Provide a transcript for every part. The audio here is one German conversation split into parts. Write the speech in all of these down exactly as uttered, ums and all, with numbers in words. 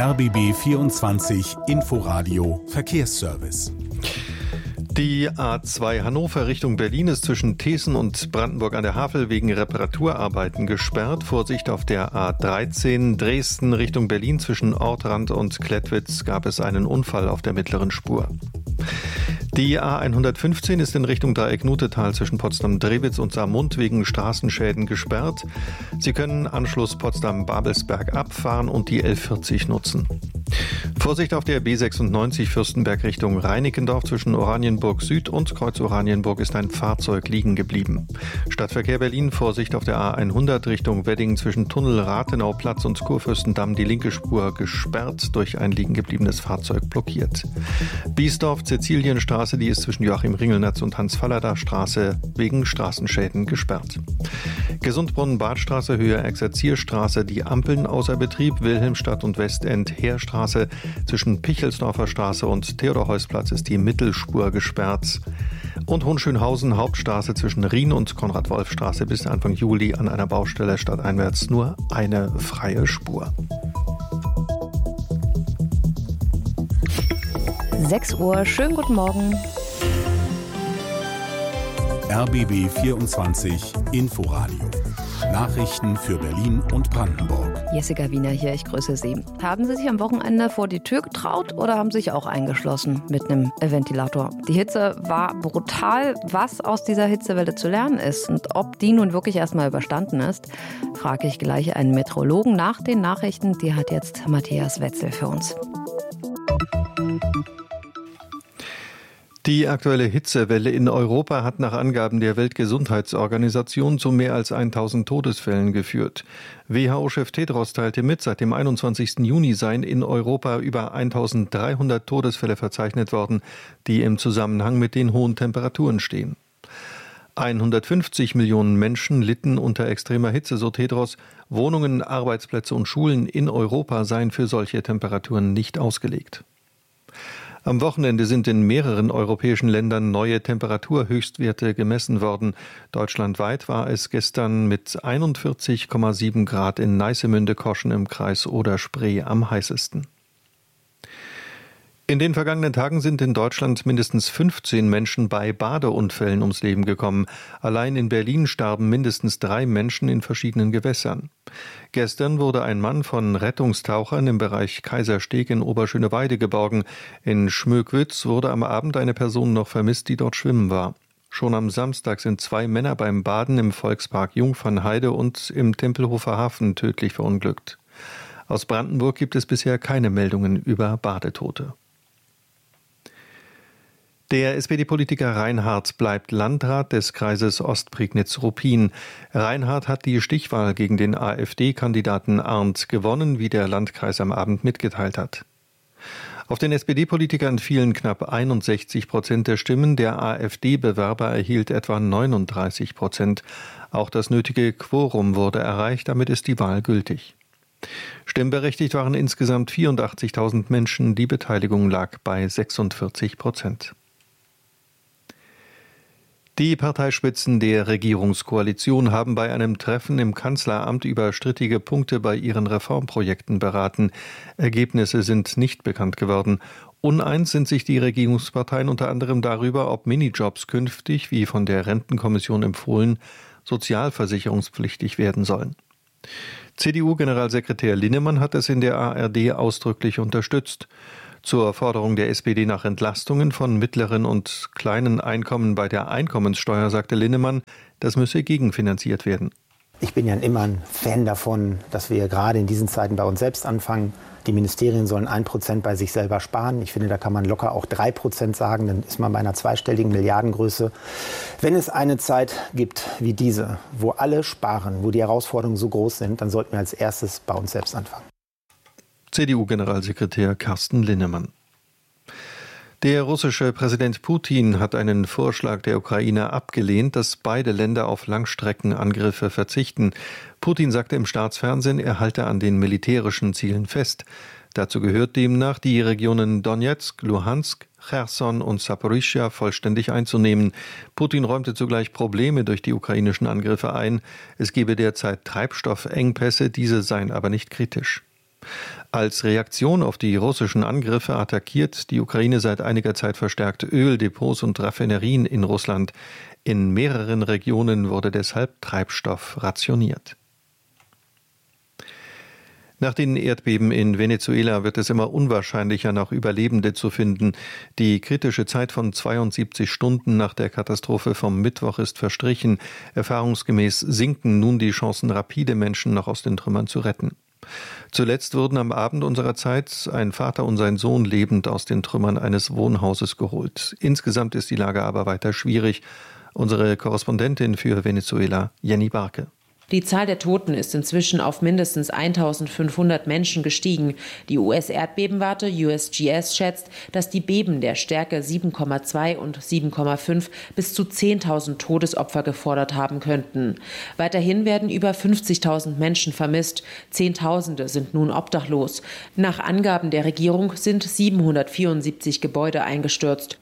R B B vierundzwanzig Inforadio Verkehrsservice. Die A zwei Hannover Richtung Berlin ist zwischen Thesen und Brandenburg an der Havel wegen Reparaturarbeiten gesperrt. Vorsicht auf der A dreizehn Dresden Richtung Berlin zwischen Ortrand und Klettwitz gab es einen Unfall auf der mittleren Spur. Die A hundertfünfzehn ist in Richtung Dreieck Nutetal zwischen Potsdam-Drewitz und Saarmund wegen Straßenschäden gesperrt. Sie können Anschluss Potsdam-Babelsberg abfahren und die L vierzig nutzen. Vorsicht auf der B sechsundneunzig Fürstenberg Richtung Reinickendorf zwischen Oranienburg Süd und Kreuz Oranienburg ist ein Fahrzeug liegen geblieben. Stadtverkehr Berlin, Vorsicht auf der A hundert Richtung Wedding zwischen Tunnel Rathenauplatz und Kurfürstendamm, die linke Spur gesperrt, durch ein liegen gebliebenes Fahrzeug blockiert. Biesdorf-Sizilienstraße, die ist zwischen Joachim-Ringelnatz und Hans-Fallada-Straße wegen Straßenschäden gesperrt. Gesundbrunnen-Badstraße, Höhe Exerzierstraße, die Ampeln außer Betrieb, Wilhelmstadt und Westend Heerstraße zwischen Pichelsdorfer Straße und Theodor-Heuss-Platz ist die Mittelspur gesperrt. Und Hohenschönhausen Hauptstraße zwischen Rien und Konrad-Wolf-Straße bis Anfang Juli an einer Baustelle stadteinwärts nur eine freie Spur. sechs Uhr, schönen guten Morgen. R B B vierundzwanzig Inforadio. Nachrichten für Berlin und Brandenburg. Jessica Wiener hier, ich grüße Sie. Haben Sie sich am Wochenende vor die Tür getraut oder haben Sie sich auch eingeschlossen mit einem Ventilator? Die Hitze war brutal. Was aus dieser Hitzewelle zu lernen ist und ob die nun wirklich erstmal überstanden ist, frage ich gleich einen Meteorologen nach den Nachrichten. Die hat jetzt Matthias Wetzel für uns. Die aktuelle Hitzewelle in Europa hat nach Angaben der Weltgesundheitsorganisation zu mehr als tausend Todesfällen geführt. W H O-Chef Tedros teilte mit, seit dem einundzwanzigsten Juni seien in Europa über eintausenddreihundert Todesfälle verzeichnet worden, die im Zusammenhang mit den hohen Temperaturen stehen. hundertfünfzig Millionen Menschen litten unter extremer Hitze, so Tedros. Wohnungen, Arbeitsplätze und Schulen in Europa seien für solche Temperaturen nicht ausgelegt. Am Wochenende sind in mehreren europäischen Ländern neue Temperaturhöchstwerte gemessen worden. Deutschlandweit war es gestern mit einundvierzig Komma sieben Grad in Neissemünde-Koschen im Kreis Oder-Spree am heißesten. In den vergangenen Tagen sind in Deutschland mindestens fünfzehn Menschen bei Badeunfällen ums Leben gekommen. Allein in Berlin starben mindestens drei Menschen in verschiedenen Gewässern. Gestern wurde ein Mann von Rettungstauchern im Bereich Kaisersteg in Oberschöneweide geborgen. In Schmöckwitz wurde am Abend eine Person noch vermisst, die dort schwimmen war. Schon am Samstag sind zwei Männer beim Baden im Volkspark Jungfernheide und im Tempelhofer Hafen tödlich verunglückt. Aus Brandenburg gibt es bisher keine Meldungen über Badetote. Der S P D-Politiker Reinhardt bleibt Landrat des Kreises Ostprignitz-Ruppin. Reinhardt hat die Stichwahl gegen den AfD-Kandidaten Arndt gewonnen, wie der Landkreis am Abend mitgeteilt hat. Auf den S P D-Politiker entfielen knapp einundsechzig Prozent der Stimmen, der AfD-Bewerber erhielt etwa neununddreißig Prozent. Auch das nötige Quorum wurde erreicht, damit ist die Wahl gültig. Stimmberechtigt waren insgesamt vierundachtzigtausend Menschen, die Beteiligung lag bei sechsundvierzig Prozent. Die Parteispitzen der Regierungskoalition haben bei einem Treffen im Kanzleramt über strittige Punkte bei ihren Reformprojekten beraten. Ergebnisse sind nicht bekannt geworden. Uneins sind sich die Regierungsparteien unter anderem darüber, ob Minijobs künftig, wie von der Rentenkommission empfohlen, sozialversicherungspflichtig werden sollen. C D U-Generalsekretär Linnemann hat es in der A R D ausdrücklich unterstützt. Zur Forderung der S P D nach Entlastungen von mittleren und kleinen Einkommen bei der Einkommenssteuer sagte Linnemann, das müsse gegenfinanziert werden. Ich bin ja immer ein Fan davon, dass wir gerade in diesen Zeiten bei uns selbst anfangen. Die Ministerien sollen ein Prozent bei sich selber sparen. Ich finde, da kann man locker auch drei Prozent sagen. Dann ist man bei einer zweistelligen Milliardengröße. Wenn es eine Zeit gibt wie diese, wo alle sparen, wo die Herausforderungen so groß sind, dann sollten wir als erstes bei uns selbst anfangen. C D U-Generalsekretär Carsten Linnemann. Der russische Präsident Putin hat einen Vorschlag der Ukraine abgelehnt, dass beide Länder auf Langstreckenangriffe verzichten. Putin sagte im Staatsfernsehen, er halte an den militärischen Zielen fest. Dazu gehört demnach, die Regionen Donetsk, Luhansk, Cherson und Saporischschja vollständig einzunehmen. Putin räumte zugleich Probleme durch die ukrainischen Angriffe ein. Es gebe derzeit Treibstoffengpässe, diese seien aber nicht kritisch. Als Reaktion auf die russischen Angriffe attackiert die Ukraine seit einiger Zeit verstärkt Öldepots und Raffinerien in Russland. In mehreren Regionen wurde deshalb Treibstoff rationiert. Nach den Erdbeben in Venezuela wird es immer unwahrscheinlicher, noch Überlebende zu finden. Die kritische Zeit von zweiundsiebzig Stunden nach der Katastrophe vom Mittwoch ist verstrichen. Erfahrungsgemäß sinken nun die Chancen, rapide Menschen noch aus den Trümmern zu retten. Zuletzt wurden am Abend unserer Zeit ein Vater und sein Sohn lebend aus den Trümmern eines Wohnhauses geholt. Insgesamt ist die Lage aber weiter schwierig. Unsere Korrespondentin für Venezuela, Jenny Barke. Die Zahl der Toten ist inzwischen auf mindestens eintausendfünfhundert Menschen gestiegen. Die U S-Erdbebenwarte U S G S schätzt, dass die Beben der Stärke sieben Komma zwei und sieben Komma fünf bis zu zehntausend Todesopfer gefordert haben könnten. Weiterhin werden über fünfzigtausend Menschen vermisst. Zehntausende sind nun obdachlos. Nach Angaben der Regierung sind siebenhundertvierundsiebzig Gebäude eingestürzt.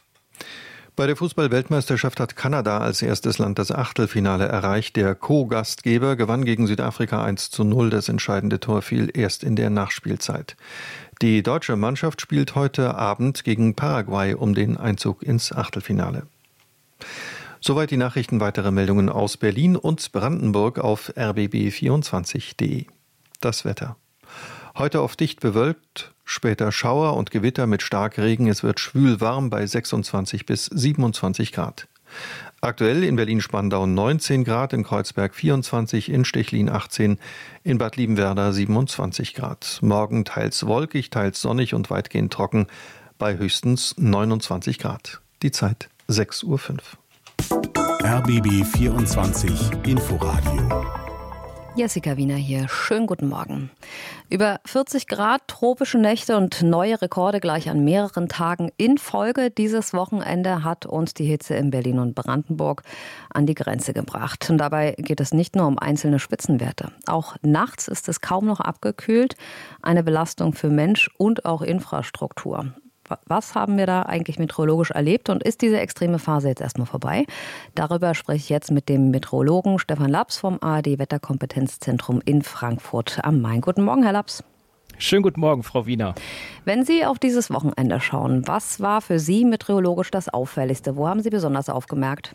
Bei der Fußball-Weltmeisterschaft hat Kanada als erstes Land das Achtelfinale erreicht. Der Co-Gastgeber gewann gegen Südafrika eins zu null. Das entscheidende Tor fiel erst in der Nachspielzeit. Die deutsche Mannschaft spielt heute Abend gegen Paraguay um den Einzug ins Achtelfinale. Soweit die Nachrichten. Weitere Meldungen aus Berlin und Brandenburg auf r b b vierundzwanzig punkt de. Das Wetter. Heute oft dicht bewölkt, später Schauer und Gewitter mit Starkregen. Es wird schwül warm bei sechsundzwanzig bis siebenundzwanzig Grad. Aktuell in Berlin-Spandau neunzehn Grad, in Kreuzberg vierundzwanzig, in Stechlin achtzehn, in Bad Liebenwerda siebenundzwanzig Grad. Morgen teils wolkig, teils sonnig und weitgehend trocken bei höchstens neunundzwanzig Grad. Die Zeit sechs Uhr fünf. R B B vierundzwanzig Inforadio. Jessica Wiener hier. Schönen guten Morgen. Über vierzig Grad, tropische Nächte und neue Rekorde gleich an mehreren Tagen in Folge. Dieses Wochenende hat uns die Hitze in Berlin und Brandenburg an die Grenze gebracht. Und dabei geht es nicht nur um einzelne Spitzenwerte. Auch nachts ist es kaum noch abgekühlt. Eine Belastung für Mensch und auch Infrastruktur. Was haben wir da eigentlich meteorologisch erlebt und ist diese extreme Phase jetzt erstmal vorbei? Darüber spreche ich jetzt mit dem Meteorologen Stefan Laps vom A R D-Wetterkompetenzzentrum in Frankfurt am Main. Guten Morgen, Herr Laps. Schönen guten Morgen, Frau Wiener. Wenn Sie auf dieses Wochenende schauen, was war für Sie meteorologisch das Auffälligste? Wo haben Sie besonders aufgemerkt?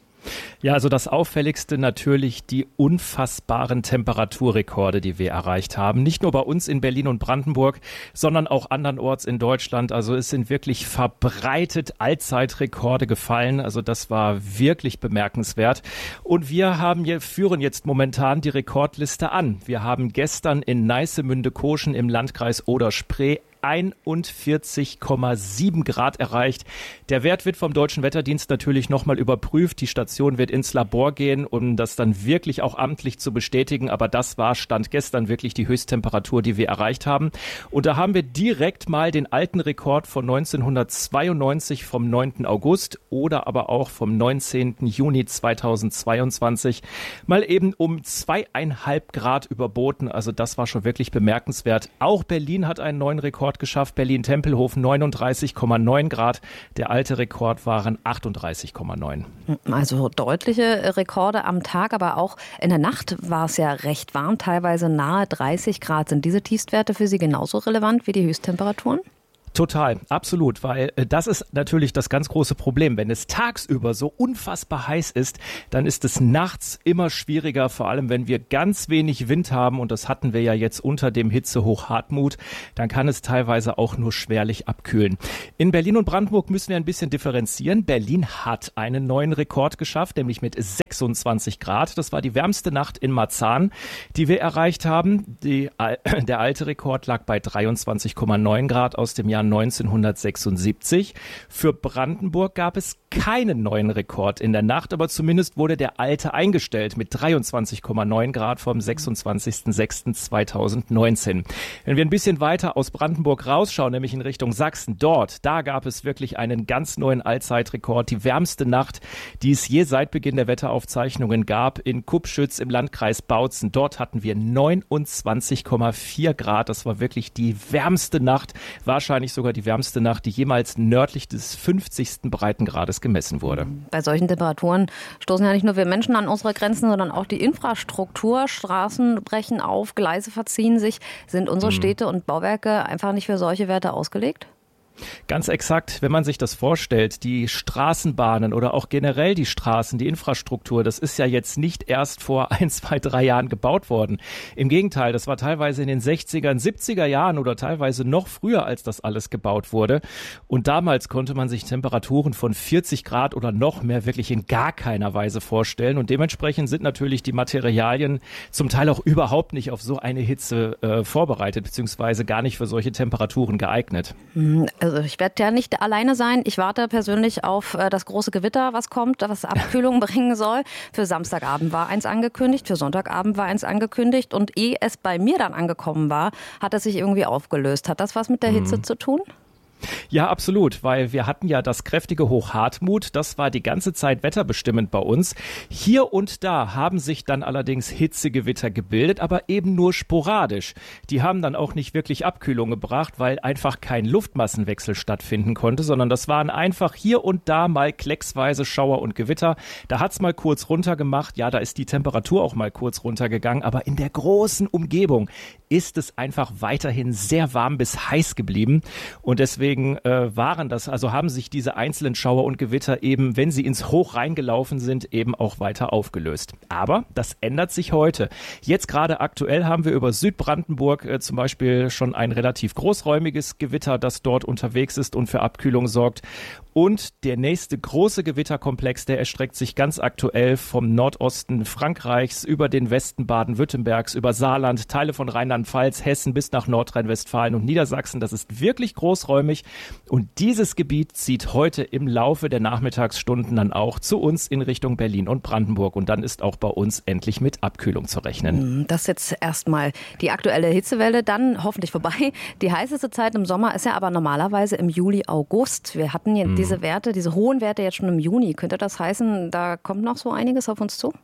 Ja, also das Auffälligste natürlich die unfassbaren Temperaturrekorde, die wir erreicht haben. Nicht nur bei uns in Berlin und Brandenburg, sondern auch andernorts in Deutschland. Also es sind wirklich verbreitet Allzeitrekorde gefallen. Also das war wirklich bemerkenswert. Und wir haben hier, führen jetzt momentan die Rekordliste an. Wir haben gestern in Neissemünde-Koschen im Landkreis Oder-Spree einundvierzig Komma sieben Grad erreicht. Der Wert wird vom Deutschen Wetterdienst natürlich nochmal überprüft. Die Station wird ins Labor gehen, um das dann wirklich auch amtlich zu bestätigen. Aber das war Stand gestern wirklich die Höchsttemperatur, die wir erreicht haben. Und da haben wir direkt mal den alten Rekord von neunzehnhundertzweiundneunzig vom neunten August oder aber auch vom neunzehnten Juni zweitausendzweiundzwanzig mal eben um zweieinhalb Grad überboten. Also das war schon wirklich bemerkenswert. Auch Berlin hat einen neuen Rekord geschafft. Berlin-Tempelhof neununddreißig Komma neun Grad. Der alte Rekord waren achtunddreißig Komma neun. Also deutliche Rekorde am Tag, aber auch in der Nacht war es ja recht warm, teilweise nahe dreißig Grad. Sind diese Tiefstwerte für Sie genauso relevant wie die Höchsttemperaturen? Total, absolut, weil äh, das ist natürlich das ganz große Problem. Wenn es tagsüber so unfassbar heiß ist, dann ist es nachts immer schwieriger, vor allem wenn wir ganz wenig Wind haben, und das hatten wir ja jetzt unter dem Hitzehoch Hartmut, dann kann es teilweise auch nur schwerlich abkühlen. In Berlin und Brandenburg müssen wir ein bisschen differenzieren. Berlin hat einen neuen Rekord geschafft, nämlich mit sechsundzwanzig Grad. Das war die wärmste Nacht in Marzahn, die wir erreicht haben. Die, äh, der alte Rekord lag bei dreiundzwanzig Komma neun Grad aus dem Jahr neunzehnhundertsechsundsiebzig. Für Brandenburg gab es keinen neuen Rekord in der Nacht, aber zumindest wurde der alte eingestellt mit dreiundzwanzig Komma neun Grad vom sechsundzwanzigsten sechsten zweitausendneunzehn. Wenn wir ein bisschen weiter aus Brandenburg rausschauen, nämlich in Richtung Sachsen, dort, da gab es wirklich einen ganz neuen Allzeitrekord. Die wärmste Nacht, die es je seit Beginn der Wetteraufzeichnungen gab, in Kupschütz im Landkreis Bautzen. Dort hatten wir neunundzwanzig Komma vier Grad. Das war wirklich die wärmste Nacht, wahrscheinlich nicht sogar die wärmste Nacht, die jemals nördlich des fünfzigsten Breitengrades gemessen wurde. Bei solchen Temperaturen stoßen ja nicht nur wir Menschen an unsere Grenzen, sondern auch die Infrastruktur. Straßen brechen auf, Gleise verziehen sich. Sind unsere Städte und Bauwerke einfach nicht für solche Werte ausgelegt? Ganz exakt, wenn man sich das vorstellt, die Straßenbahnen oder auch generell die Straßen, die Infrastruktur, das ist ja jetzt nicht erst vor ein, zwei, drei Jahren gebaut worden. Im Gegenteil, das war teilweise in den sechziger, siebziger Jahren oder teilweise noch früher, als das alles gebaut wurde. Und damals konnte man sich Temperaturen von vierzig Grad oder noch mehr wirklich in gar keiner Weise vorstellen. Und dementsprechend sind natürlich die Materialien zum Teil auch überhaupt nicht auf so eine Hitze äh, vorbereitet, beziehungsweise gar nicht für solche Temperaturen geeignet. Also ich werde ja nicht alleine sein. Ich warte persönlich auf äh, das große Gewitter, was kommt, was Abkühlung bringen soll. Für Samstagabend war eins angekündigt, für Sonntagabend war eins angekündigt. Und ehe es bei mir dann angekommen war, hat es sich irgendwie aufgelöst. Hat das was mit der Hitze mhm. zu tun? Ja, absolut, weil wir hatten ja das kräftige Hoch Hartmut, das war die ganze Zeit wetterbestimmend bei uns. Hier und da haben sich dann allerdings Hitzegewitter gebildet, aber eben nur sporadisch. Die haben dann auch nicht wirklich Abkühlung gebracht, weil einfach kein Luftmassenwechsel stattfinden konnte, sondern das waren einfach hier und da mal klecksweise Schauer und Gewitter. Da hat's mal kurz runtergemacht, ja, da ist die Temperatur auch mal kurz runtergegangen, aber in der großen Umgebung ist es einfach weiterhin sehr warm bis heiß geblieben und deswegen äh, waren das, also haben sich diese einzelnen Schauer und Gewitter eben, wenn sie ins Hoch reingelaufen sind, eben auch weiter aufgelöst. Aber das ändert sich heute. Jetzt gerade aktuell haben wir über Südbrandenburg äh, zum Beispiel schon ein relativ großräumiges Gewitter, das dort unterwegs ist und für Abkühlung sorgt. Und der nächste große Gewitterkomplex, der erstreckt sich ganz aktuell vom Nordosten Frankreichs über den Westen Baden-Württembergs, über Saarland, Teile von Rheinland-Pfalz, Hessen bis nach Nordrhein-Westfalen und Niedersachsen. Das ist wirklich großräumig. Und dieses Gebiet zieht heute im Laufe der Nachmittagsstunden dann auch zu uns in Richtung Berlin und Brandenburg. Und dann ist auch bei uns endlich mit Abkühlung zu rechnen. Das ist jetzt erstmal die aktuelle Hitzewelle, dann hoffentlich vorbei. Die heißeste Zeit im Sommer ist ja aber normalerweise im Juli, August. Wir hatten ja hm. diese Werte, diese hohen Werte jetzt schon im Juni. Könnte das heißen, da kommt noch so einiges auf uns zu?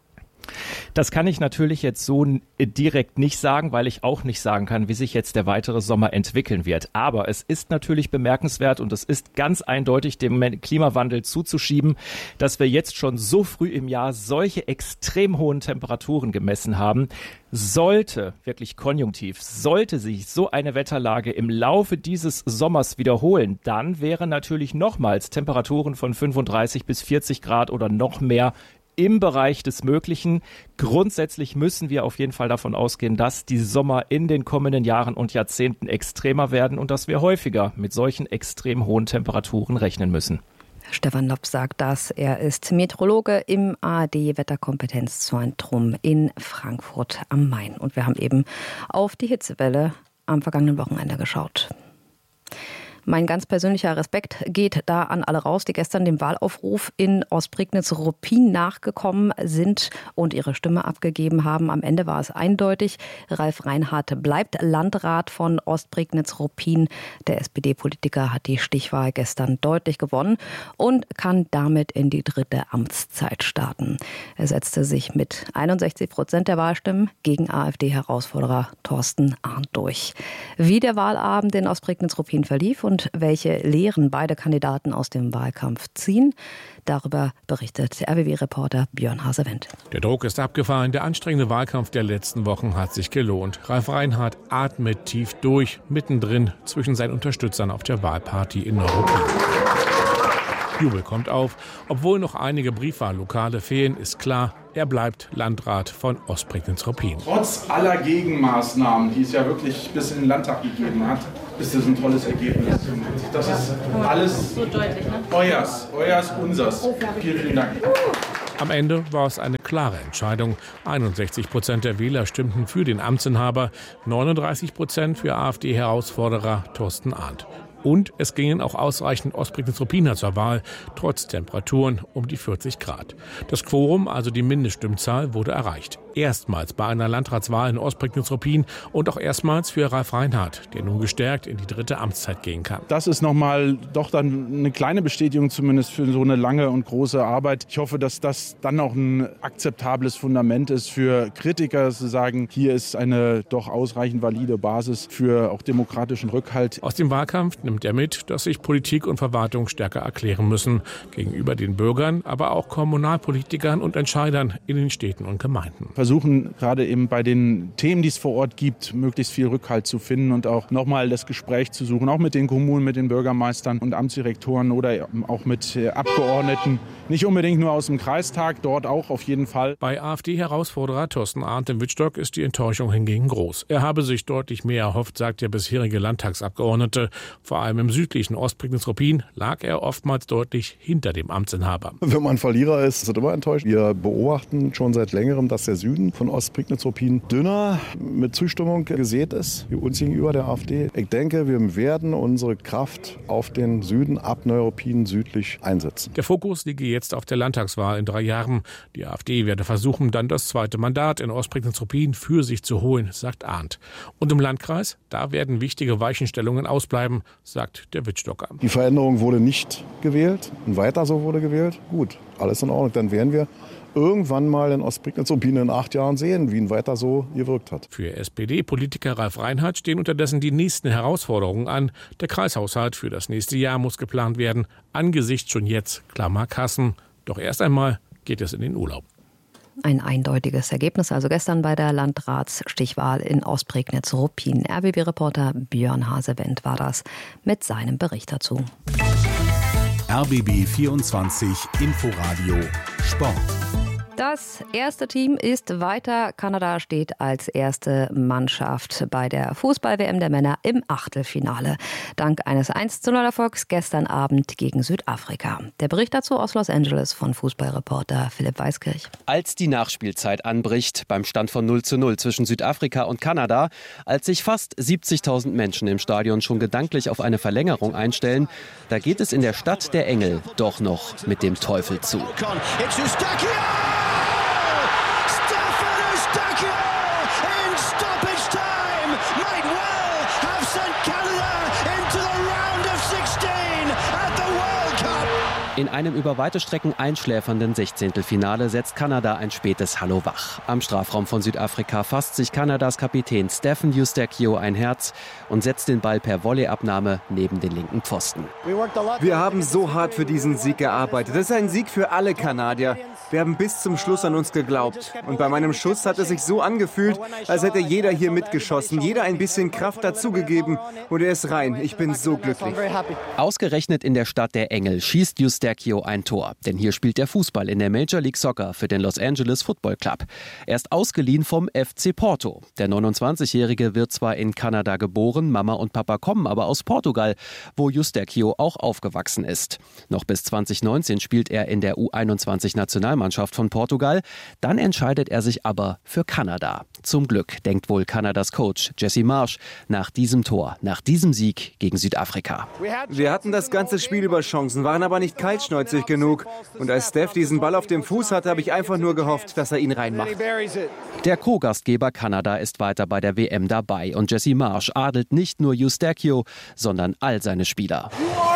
Das kann ich natürlich jetzt so direkt nicht sagen, weil ich auch nicht sagen kann, wie sich jetzt der weitere Sommer entwickeln wird. Aber es ist natürlich bemerkenswert und es ist ganz eindeutig dem Klimawandel zuzuschieben, dass wir jetzt schon so früh im Jahr solche extrem hohen Temperaturen gemessen haben. Sollte, wirklich konjunktiv, sollte sich so eine Wetterlage im Laufe dieses Sommers wiederholen, dann wären natürlich nochmals Temperaturen von fünfunddreißig bis vierzig Grad oder noch mehr im Bereich des Möglichen. Grundsätzlich müssen wir auf jeden Fall davon ausgehen, dass die Sommer in den kommenden Jahren und Jahrzehnten extremer werden und dass wir häufiger mit solchen extrem hohen Temperaturen rechnen müssen. Stefan Lopp sagt das. Er ist Meteorologe im A R D-Wetterkompetenzzentrum in Frankfurt am Main. Und wir haben eben auf die Hitzewelle am vergangenen Wochenende geschaut. Mein ganz persönlicher Respekt geht da an alle raus, die gestern dem Wahlaufruf in Ostprignitz-Ruppin nachgekommen sind und ihre Stimme abgegeben haben. Am Ende war es eindeutig. Ralf Reinhardt bleibt Landrat von Ostprignitz-Ruppin. Der S P D-Politiker hat die Stichwahl gestern deutlich gewonnen und kann damit in die dritte Amtszeit starten. Er setzte sich mit einundsechzig Prozent der Wahlstimmen gegen AfD-Herausforderer Thorsten Arndt durch. Wie der Wahlabend in Ostprignitz-Ruppin verlief und Und welche Lehren beide Kandidaten aus dem Wahlkampf ziehen, darüber berichtet R W W-Reporter Björn Hasewendt. Der Druck ist abgefallen, der anstrengende Wahlkampf der letzten Wochen hat sich gelohnt. Ralf Reinhardt atmet tief durch, mittendrin zwischen seinen Unterstützern auf der Wahlparty in Neuruppin. Jubel kommt auf. Obwohl noch einige Briefwahllokale fehlen, ist klar, er bleibt Landrat von Ostprignitz-Ruppin. Trotz aller Gegenmaßnahmen, die es ja wirklich bis in den Landtag gegeben hat, ist das ein tolles Ergebnis. Das ist alles so deutlich, ne? Euers, euers, unsers. Vielen, vielen Dank. Am Ende war es eine klare Entscheidung. einundsechzig Prozent der Wähler stimmten für den Amtsinhaber, neununddreißig Prozent für AfD-Herausforderer Thorsten Arndt. Und es gingen auch ausreichend Ostprignitz-Ruppiner zur Wahl, trotz Temperaturen um die vierzig Grad. Das Quorum, also die Mindeststimmzahl, wurde erreicht. Erstmals bei einer Landratswahl in Ostprignitz-Ruppin und auch erstmals für Ralf Reinhardt, der nun gestärkt in die dritte Amtszeit gehen kann. Das ist nochmal doch dann eine kleine Bestätigung zumindest für so eine lange und große Arbeit. Ich hoffe, dass das dann auch ein akzeptables Fundament ist für Kritiker, zu sagen, hier ist eine doch ausreichend valide Basis für auch demokratischen Rückhalt. Aus dem Wahlkampf nimmt nimmt er mit, dass sich Politik und Verwaltung stärker erklären müssen. Gegenüber den Bürgern, aber auch Kommunalpolitikern und Entscheidern in den Städten und Gemeinden. Versuchen gerade eben bei den Themen, die es vor Ort gibt, möglichst viel Rückhalt zu finden und auch nochmal das Gespräch zu suchen, auch mit den Kommunen, mit den Bürgermeistern und Amtsdirektoren oder auch mit Abgeordneten. Nicht unbedingt nur aus dem Kreistag, dort auch auf jeden Fall. Bei AfD-Herausforderer Thorsten Arndt im Wittstock ist die Enttäuschung hingegen groß. Er habe sich deutlich mehr erhofft, sagt der bisherige Landtagsabgeordnete. Vor allem im südlichen Ostprignitz-Ruppin lag er oftmals deutlich hinter dem Amtsinhaber. Wenn man Verlierer ist, ist es immer enttäuscht. Wir beobachten schon seit längerem, dass der Süden von Ostprignitz-Ruppin dünner mit Zustimmung gesät ist, wie uns gegenüber der AfD. Ich denke, wir werden unsere Kraft auf den Süden ab Neuruppin südlich einsetzen. Der Fokus liege jetzt auf der Landtagswahl in drei Jahren. Die AfD werde versuchen, dann das zweite Mandat in Ostprignitz-Ruppin für sich zu holen, sagt Arndt. Und im Landkreis, da werden wichtige Weichenstellungen ausbleiben, sagt der Wittstocker. Die Veränderung wurde nicht gewählt und weiter so wurde gewählt. Gut, alles in Ordnung. Dann werden wir irgendwann mal in Ostprignitz-Ruppin in acht Jahren sehen, wie ihn weiter so gewirkt hat. Für S P D-Politiker Ralf Reinhardt stehen unterdessen die nächsten Herausforderungen an. Der Kreishaushalt für das nächste Jahr muss geplant werden, angesichts schon jetzt klarer Kassen. Doch erst einmal geht es in den Urlaub. Ein eindeutiges Ergebnis also gestern bei der Landratsstichwahl in Ostprignitz-Ruppin. R B B-Reporter Björn Hasewendt war das mit seinem Bericht dazu. R B B vierundzwanzig Inforadio Sport. Das erste Team ist weiter. Kanada steht als erste Mannschaft bei der Fußball-W M der Männer im Achtelfinale. Dank eines eins zu null Erfolgs gestern Abend gegen Südafrika. Der Bericht dazu aus Los Angeles von Fußballreporter Philipp Weiskirch. Als die Nachspielzeit anbricht, beim Stand von null zu null zwischen Südafrika und Kanada, als sich fast siebzigtausend Menschen im Stadion schon gedanklich auf eine Verlängerung einstellen, da geht es in der Stadt der Engel doch noch mit dem Teufel zu. In einem über weite Strecken einschläfernden Sechzehntelfinale setzt Kanada ein spätes Hallo wach. Am Strafraum von Südafrika fasst sich Kanadas Kapitän Stephen Eustáquio ein Herz und setzt den Ball per Volleyabnahme neben den linken Pfosten. Wir haben so hart für diesen Sieg gearbeitet. Das ist ein Sieg für alle Kanadier. Wir haben bis zum Schluss an uns geglaubt. Und bei meinem Schuss hat es sich so angefühlt, als hätte jeder hier mitgeschossen, jeder ein bisschen Kraft dazugegeben. Und er ist rein. Ich bin so glücklich. Ausgerechnet in der Stadt der Engel schießt Eustáquio ein Tor. Denn hier spielt der Fußball in der Major League Soccer für den Los Angeles Football Club. Er ist ausgeliehen vom F C Porto. Der neunundzwanzigjährige wird zwar in Kanada geboren, Mama und Papa kommen aber aus Portugal, wo Eustáquio auch aufgewachsen ist. Noch bis zwanzig neunzehn spielt er in der U einundzwanzig-Nationalmannschaft von Portugal. Dann entscheidet er sich aber für Kanada. Zum Glück, denkt wohl Kanadas Coach Jesse Marsch nach diesem Tor, nach diesem Sieg gegen Südafrika. Wir hatten das ganze Spiel über Chancen, waren aber nicht kaltschnäuzig genug. Und als Steph diesen Ball auf dem Fuß hatte, habe ich einfach nur gehofft, dass er ihn reinmacht. Der Co-Gastgeber Kanada ist weiter bei der W M dabei und Jesse Marsch adelt nicht nur Eustáquio, sondern all seine Spieler.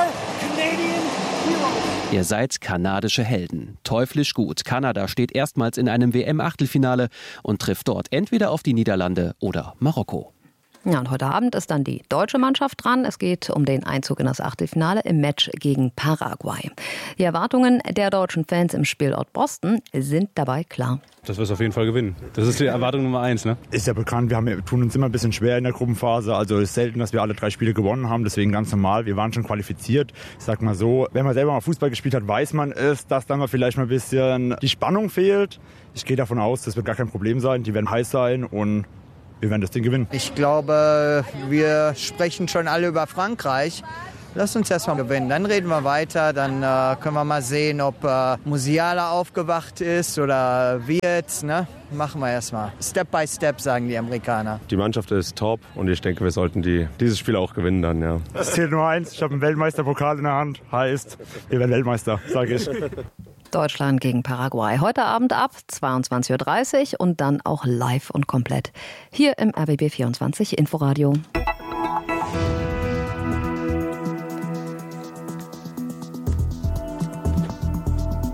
Ihr seid kanadische Helden. Teuflisch gut. Kanada steht erstmals in einem W M-Achtelfinale und trifft dort entweder auf die Niederlande oder Marokko. Ja, und heute Abend ist dann die deutsche Mannschaft dran. Es geht um den Einzug in das Achtelfinale im Match gegen Paraguay. Die Erwartungen der deutschen Fans im Spielort Boston sind dabei klar. Dass wir es auf jeden Fall gewinnen. Das ist die Erwartung Nummer eins. Ne? Ist ja bekannt, wir haben, tun uns immer ein bisschen schwer in der Gruppenphase. Also es ist selten, dass wir alle drei Spiele gewonnen haben. Deswegen ganz normal. Wir waren schon qualifiziert. Ich sag mal so, wenn man selber mal Fußball gespielt hat, weiß man es, dass dann mal vielleicht mal ein bisschen die Spannung fehlt. Ich gehe davon aus, das wird gar kein Problem sein. Die werden heiß sein und wir werden das Ding gewinnen. Ich glaube, wir sprechen schon alle über Frankreich. Lass uns erst mal gewinnen. Dann reden wir weiter. Dann äh, können wir mal sehen, ob äh, Musiala aufgewacht ist oder wir jetzt. Ne? Machen wir erst mal. Step by Step, sagen die Amerikaner. Die Mannschaft ist top und ich denke, wir sollten die, dieses Spiel auch gewinnen dann. Ja. Es zählt nur eins. Ich habe einen Weltmeisterpokal in der Hand. Heißt, wir werden Weltmeister, sage ich. Deutschland gegen Paraguay. Heute Abend ab zweiundzwanzig Uhr dreißig und dann auch live und komplett hier im R B B vierundzwanzig Inforadio.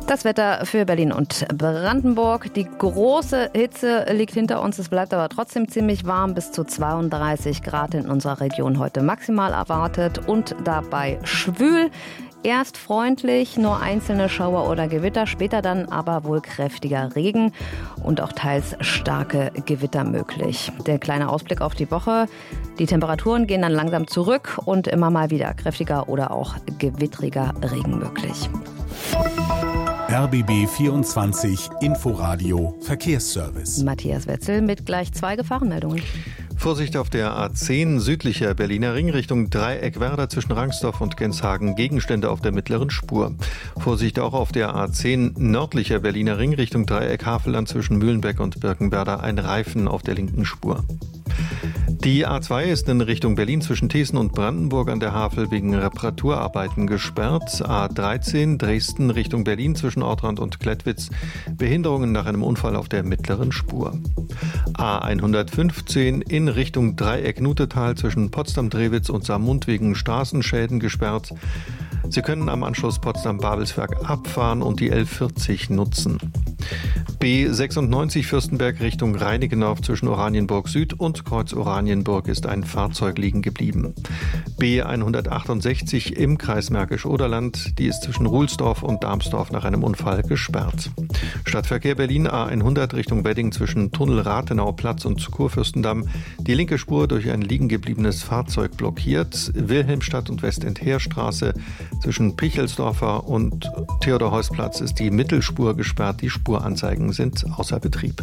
Das Wetter für Berlin und Brandenburg. Die große Hitze liegt hinter uns. Es bleibt aber trotzdem ziemlich warm. Bis zu zweiunddreißig Grad in unserer Region heute maximal erwartet und dabei schwül. Erst freundlich, nur einzelne Schauer oder Gewitter, später dann aber wohl kräftiger Regen und auch teils starke Gewitter möglich. Der kleine Ausblick auf die Woche. Die Temperaturen gehen dann langsam zurück und immer mal wieder kräftiger oder auch gewittriger Regen möglich. R B B vierundzwanzig Inforadio Verkehrsservice. Matthias Wetzel mit gleich zwei Gefahrenmeldungen. Vorsicht auf der A zehn südlicher Berliner Ring Richtung Dreieck-Werder zwischen Rangsdorf und Genshagen. Gegenstände auf der mittleren Spur. Vorsicht auch auf der A zehn nördlicher Berliner Ring Richtung Dreieck-Havelland zwischen Mühlenbeck und Birkenwerder. Ein Reifen auf der linken Spur. Die A zwei ist in Richtung Berlin zwischen Thesen und Brandenburg an der Havel wegen Reparaturarbeiten gesperrt. A dreizehn Dresden Richtung Berlin zwischen Ortrand und Klettwitz. Behinderungen nach einem Unfall auf der mittleren Spur. A hundertfünfzehn in Richtung Dreieck-Nutetal zwischen Potsdam-Drewitz und Saarmund wegen Straßenschäden gesperrt. Sie können am Anschluss Potsdam-Babelsberg abfahren und die L vierzig nutzen. B sechsundneunzig Fürstenberg Richtung Reinickendorf zwischen Oranienburg Süd und Kreuz Oranienburg ist ein Fahrzeug liegen geblieben. B hundertachtundsechzig im Kreis Märkisch-Oderland, die ist zwischen Ruhlsdorf und Darmsdorf nach einem Unfall gesperrt. Stadtverkehr Berlin A hundert Richtung Wedding zwischen Tunnel Rathenauplatz und Kurfürstendamm, die linke Spur durch ein liegen gebliebenes Fahrzeug blockiert. Wilhelmstadt und Westendheerstraße zwischen Pichelsdorfer und Theodor-Heuss-Platz ist die Mittelspur gesperrt. Die Spuranzeigen sind außer Betrieb.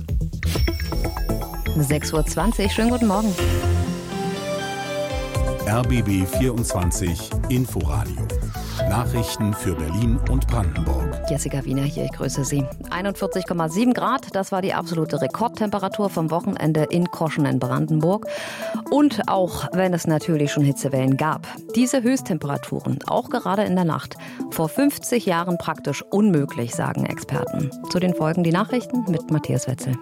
sechs Uhr zwanzig, schönen guten Morgen. R B B vierundzwanzig Inforadio. Nachrichten für Berlin und Brandenburg. Jessica Wiener hier, ich grüße Sie. einundvierzig Komma sieben Grad, das war die absolute Rekordtemperatur vom Wochenende in Koschen in Brandenburg. Und auch wenn es natürlich schon Hitzewellen gab, diese Höchsttemperaturen, auch gerade in der Nacht, vor fünfzig Jahren praktisch unmöglich, sagen Experten. Zu den Folgen die Nachrichten mit Matthias Wetzel.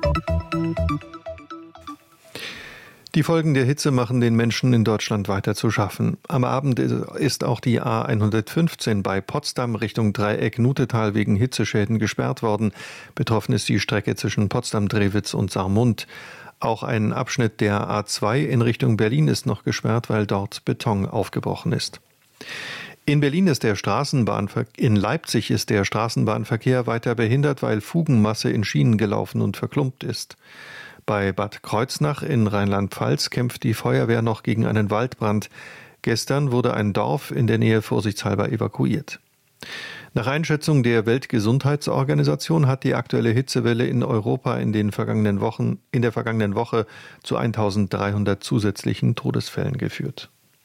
Die Folgen der Hitze machen den Menschen in Deutschland weiter zu schaffen. Am Abend ist auch die A hundertfünfzehn bei Potsdam Richtung Dreieck-Nutetal wegen Hitzeschäden gesperrt worden. Betroffen ist die Strecke zwischen Potsdam-Drewitz und Saarmund. Auch ein Abschnitt der A zwei in Richtung Berlin ist noch gesperrt, weil dort Beton aufgebrochen ist. In Berlin ist der Straßenbahnver- in Leipzig ist der Straßenbahnverkehr weiter behindert, weil Fugenmasse in Schienen gelaufen und verklumpt ist. Bei Bad Kreuznach in Rheinland-Pfalz kämpft die Feuerwehr noch gegen einen Waldbrand. Gestern wurde ein Dorf in der Nähe vorsichtshalber evakuiert. Nach Einschätzung der Weltgesundheitsorganisation hat die aktuelle Hitzewelle in Europa in den vergangenen Wochen, in der vergangenen Woche zu eintausenddreihundert zusätzlichen Todesfällen geführt.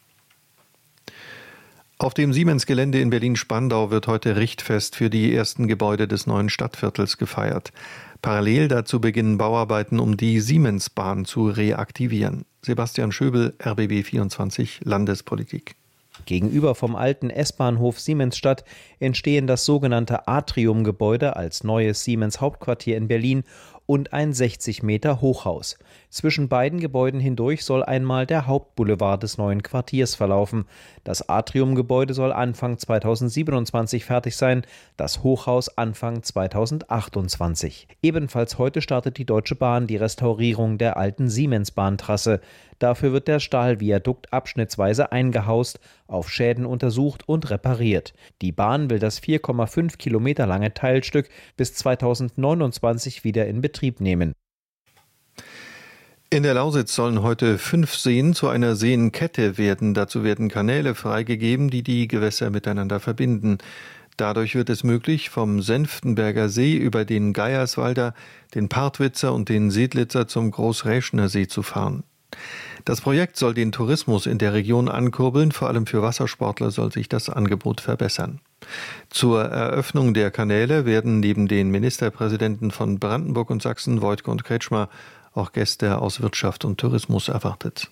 Auf dem Siemens-Gelände in Berlin-Spandau wird heute Richtfest für die ersten Gebäude des neuen Stadtviertels gefeiert. Parallel dazu beginnen Bauarbeiten, um die Siemens-Bahn zu reaktivieren. Sebastian Schöbel, R B B vierundzwanzig Landespolitik. Gegenüber vom alten S-Bahnhof Siemensstadt entstehen das sogenannte Atrium-Gebäude als neues Siemens-Hauptquartier in Berlin und ein sechzig Meter Hochhaus. Zwischen beiden Gebäuden hindurch soll einmal der Hauptboulevard des neuen Quartiers verlaufen. Das Atrium-Gebäude soll Anfang zweitausendsiebenundzwanzig fertig sein, das Hochhaus Anfang zweitausendachtundzwanzig. Ebenfalls heute startet die Deutsche Bahn die Restaurierung der alten Siemens-Bahntrasse. Dafür wird der Stahlviadukt abschnittsweise eingehaust, auf Schäden untersucht und repariert. Die Bahn will das vier Komma fünf Kilometer lange Teilstück bis zweitausendneunundzwanzig wieder in Betrieb nehmen. In der Lausitz sollen heute fünf Seen zu einer Seenkette werden. Dazu werden Kanäle freigegeben, die die Gewässer miteinander verbinden. Dadurch wird es möglich, vom Senftenberger See über den Geierswalder, den Partwitzer und den Sedlitzer zum Großräschner See zu fahren. Das Projekt soll den Tourismus in der Region ankurbeln, vor allem für Wassersportler soll sich das Angebot verbessern. Zur Eröffnung der Kanäle werden neben den Ministerpräsidenten von Brandenburg und Sachsen, Woidke und Kretschmer, auch Gäste aus Wirtschaft und Tourismus erwartet.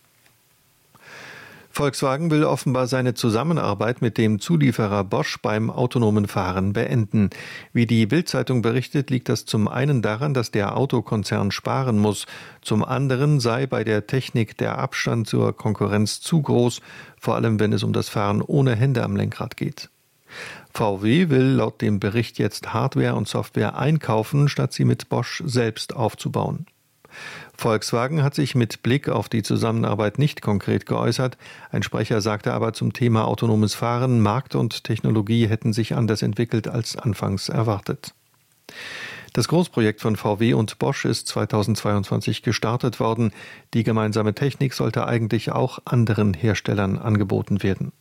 Volkswagen will offenbar seine Zusammenarbeit mit dem Zulieferer Bosch beim autonomen Fahren beenden. Wie die Bild-Zeitung berichtet, liegt das zum einen daran, dass der Autokonzern sparen muss. Zum anderen sei bei der Technik der Abstand zur Konkurrenz zu groß, vor allem wenn es um das Fahren ohne Hände am Lenkrad geht. V W will laut dem Bericht jetzt Hardware und Software einkaufen, statt sie mit Bosch selbst aufzubauen. Volkswagen hat sich mit Blick auf die Zusammenarbeit nicht konkret geäußert. Ein Sprecher sagte aber zum Thema autonomes Fahren, Markt und Technologie hätten sich anders entwickelt als anfangs erwartet. Das Großprojekt von V W und Bosch ist zweitausendzweiundzwanzig gestartet worden. Die gemeinsame Technik sollte eigentlich auch anderen Herstellern angeboten werden.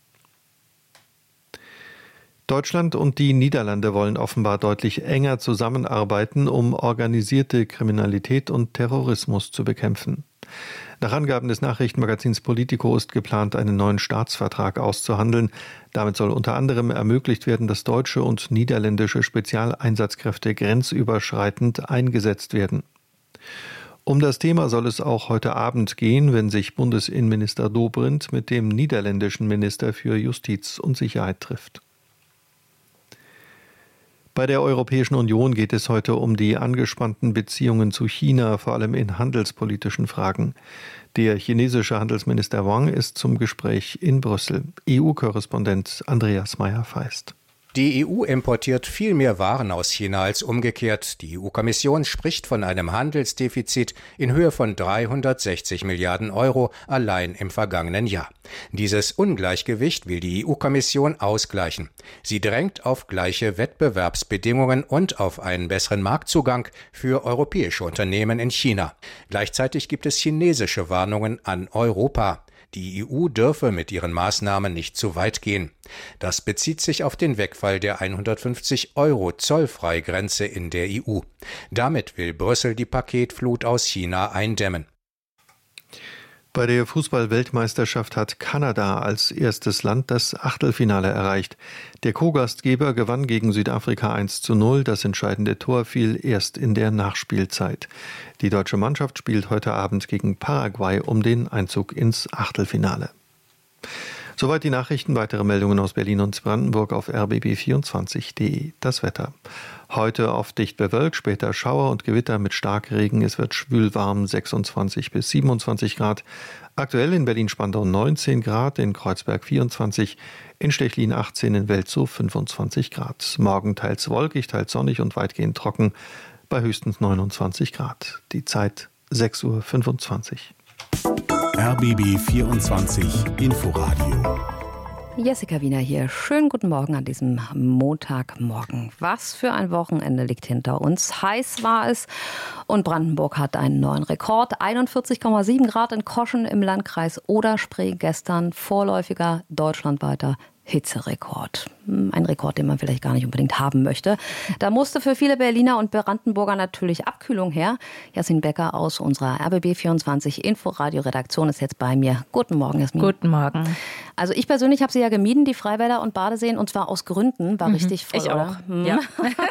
Deutschland und die Niederlande wollen offenbar deutlich enger zusammenarbeiten, um organisierte Kriminalität und Terrorismus zu bekämpfen. Nach Angaben des Nachrichtenmagazins Politico ist geplant, einen neuen Staatsvertrag auszuhandeln. Damit soll unter anderem ermöglicht werden, dass deutsche und niederländische Spezialeinsatzkräfte grenzüberschreitend eingesetzt werden. Um das Thema soll es auch heute Abend gehen, wenn sich Bundesinnenminister Dobrindt mit dem niederländischen Minister für Justiz und Sicherheit trifft. Bei der Europäischen Union geht es heute um die angespannten Beziehungen zu China, vor allem in handelspolitischen Fragen. Der chinesische Handelsminister Wang ist zum Gespräch in Brüssel. E U-Korrespondent Andreas Meyer-Feist. Die E U importiert viel mehr Waren aus China als umgekehrt. Die E U-Kommission spricht von einem Handelsdefizit in Höhe von dreihundertsechzig Milliarden Euro allein im vergangenen Jahr. Dieses Ungleichgewicht will die E U-Kommission ausgleichen. Sie drängt auf gleiche Wettbewerbsbedingungen und auf einen besseren Marktzugang für europäische Unternehmen in China. Gleichzeitig gibt es chinesische Warnungen an Europa. Die E U dürfe mit ihren Maßnahmen nicht zu weit gehen. Das bezieht sich auf den Wegfall der hundertfünfzig Euro Zollfreigrenze in der E U. Damit will Brüssel die Paketflut aus China eindämmen. Bei der Fußball-Weltmeisterschaft hat Kanada als erstes Land das Achtelfinale erreicht. Der Co-Gastgeber gewann gegen Südafrika eins zu null. Das entscheidende Tor fiel erst in der Nachspielzeit. Die deutsche Mannschaft spielt heute Abend gegen Paraguay um den Einzug ins Achtelfinale. Soweit die Nachrichten. Weitere Meldungen aus Berlin und Brandenburg auf r b b vierundzwanzig punkt d e. Das Wetter. Heute oft dicht bewölkt, später Schauer und Gewitter mit Starkregen. Es wird schwül warm, sechsundzwanzig bis siebenundzwanzig Grad. Aktuell in Berlin-Spandau neunzehn Grad, in Kreuzberg vierundzwanzig, in Stechlin achtzehn, in Welzow fünfundzwanzig Grad. Morgen teils wolkig, teils sonnig und weitgehend trocken, bei höchstens neunundzwanzig Grad. Die Zeit sechs Uhr fünfundzwanzig. R B B vierundzwanzig Inforadio. Jessica Wiener hier. Schönen guten Morgen an diesem Montagmorgen. Was für ein Wochenende liegt hinter uns. Heiß war es und Brandenburg hat einen neuen Rekord. einundvierzig Komma sieben Grad in Koschen im Landkreis Oder-Spree gestern. Vorläufiger deutschlandweiter Hitzerekord. Ein Rekord, den man vielleicht gar nicht unbedingt haben möchte. Da musste für viele Berliner und Brandenburger natürlich Abkühlung her. Jasmin Becker aus unserer R B B vierundzwanzig Inforadio-Redaktion ist jetzt bei mir. Guten Morgen, Jasmin. Guten Morgen. Also ich persönlich habe sie ja gemieden, die Freibäder und Badeseen, und zwar aus Gründen. War mhm. richtig voll, Ich oder? auch, Hm. ja.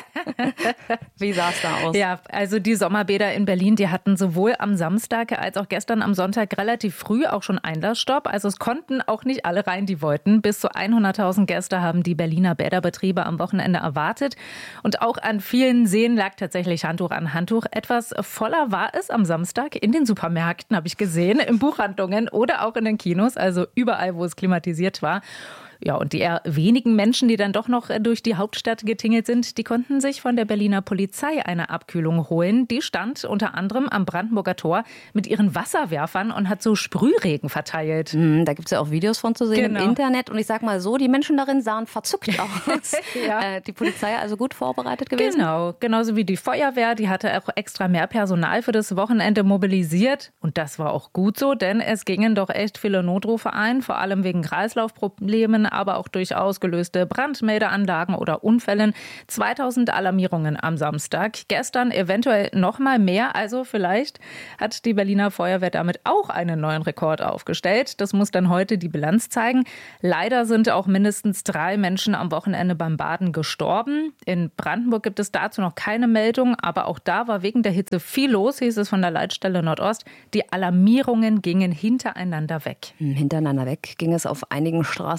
Wie sah es da aus? Ja, also die Sommerbäder in Berlin, die hatten sowohl am Samstag als auch gestern am Sonntag relativ früh auch schon Einlassstopp. Also es konnten auch nicht alle rein, die wollten. Bis zu hunderttausend Gäste haben die Berliner Bäderbetriebe am Wochenende erwartet. Und auch an vielen Seen lag tatsächlich Handtuch an Handtuch. Etwas voller war es am Samstag in den Supermärkten, habe ich gesehen, in Buchhandlungen oder auch in den Kinos, also überall, wo es klimatisiert war. Ja, und die eher wenigen Menschen, die dann doch noch durch die Hauptstadt getingelt sind, die konnten sich von der Berliner Polizei eine Abkühlung holen. Die stand unter anderem am Brandenburger Tor mit ihren Wasserwerfern und hat so Sprühregen verteilt. Mhm, da gibt es ja auch Videos von zu sehen Genau. im Internet. Und ich sag mal so, die Menschen darin sahen verzückt aus. Ja. äh, die Polizei also gut vorbereitet gewesen? Genau, genauso wie die Feuerwehr. Die hatte auch extra mehr Personal für das Wochenende mobilisiert. Und das war auch gut so, denn es gingen doch echt viele Notrufe ein, vor allem wegen Kreislaufproblemen, aber auch durch ausgelöste Brandmeldeanlagen oder Unfällen. zweitausend Alarmierungen am Samstag. Gestern eventuell noch mal mehr. Also vielleicht hat die Berliner Feuerwehr damit auch einen neuen Rekord aufgestellt. Das muss dann heute die Bilanz zeigen. Leider sind auch mindestens drei Menschen am Wochenende beim Baden gestorben. In Brandenburg gibt es dazu noch keine Meldung, aber auch da war wegen der Hitze viel los, hieß es von der Leitstelle Nordost. Die Alarmierungen gingen hintereinander weg. Hintereinander weg ging es auf einigen Straßen allerdings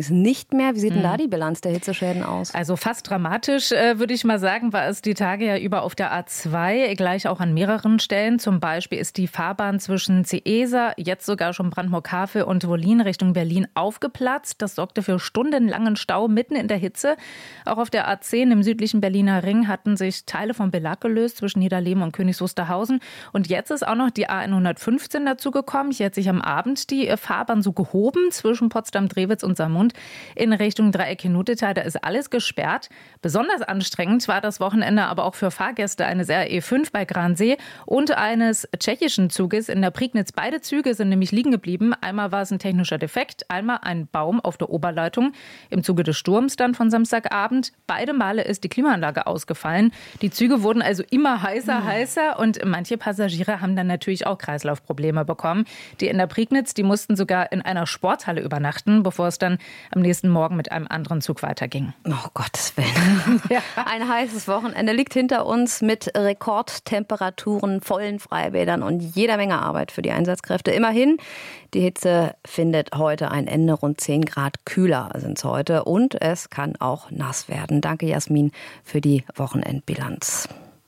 allerdings nicht mehr. Wie sieht denn Mhm. da die Bilanz der Hitzeschäden aus? Also fast dramatisch, äh, würde ich mal sagen, war es die Tage ja über auf der A zwei, gleich auch an mehreren Stellen. Zum Beispiel ist die Fahrbahn zwischen Ciesa, jetzt sogar schon Brandenburg-Havel und Wollin Richtung Berlin aufgeplatzt. Das sorgte für stundenlangen Stau mitten in der Hitze. Auch auf der A zehn im südlichen Berliner Ring hatten sich Teile vom Belag gelöst zwischen Niederleben und Königs Wusterhausen. Und jetzt ist auch noch die A hundertfünfzehn dazugekommen. Hier hat sich am Abend die Fahrbahn so gehoben zwischen Potsdam-Drewitz und Saarmund in Richtung Dreieck-Nutetal. Da ist alles gesperrt. Besonders anstrengend war das Wochenende aber auch für Fahrgäste eines R E fünf bei Gransee und eines tschechischen Zuges in der Prignitz. Beide Züge sind nämlich liegen geblieben. Einmal war es ein technischer Defekt, einmal ein Baum auf der Oberleitung im Zuge des Sturms dann von Samstagabend. Beide Male ist die Klimaanlage ausgefallen. Die Züge wurden also immer heißer, mhm. heißer und manche Passagiere haben dann natürlich auch Kreislaufprobleme bekommen. Die in der Prignitz, die mussten sogar in einer Sporthalle übernachten, bevor es dann am nächsten Morgen mit einem anderen Zug weiterging. Oh Gottes Willen. Ja. Ein heißes Wochenende liegt hinter uns mit Rekordtemperaturen, vollen Freibädern und jeder Menge Arbeit für die Einsatzkräfte. Immerhin, die Hitze findet heute ein Ende. Rund zehn Grad kühler sind es heute und es kann auch nass werden. Danke, Jasmin, für die Wochenendbilanz.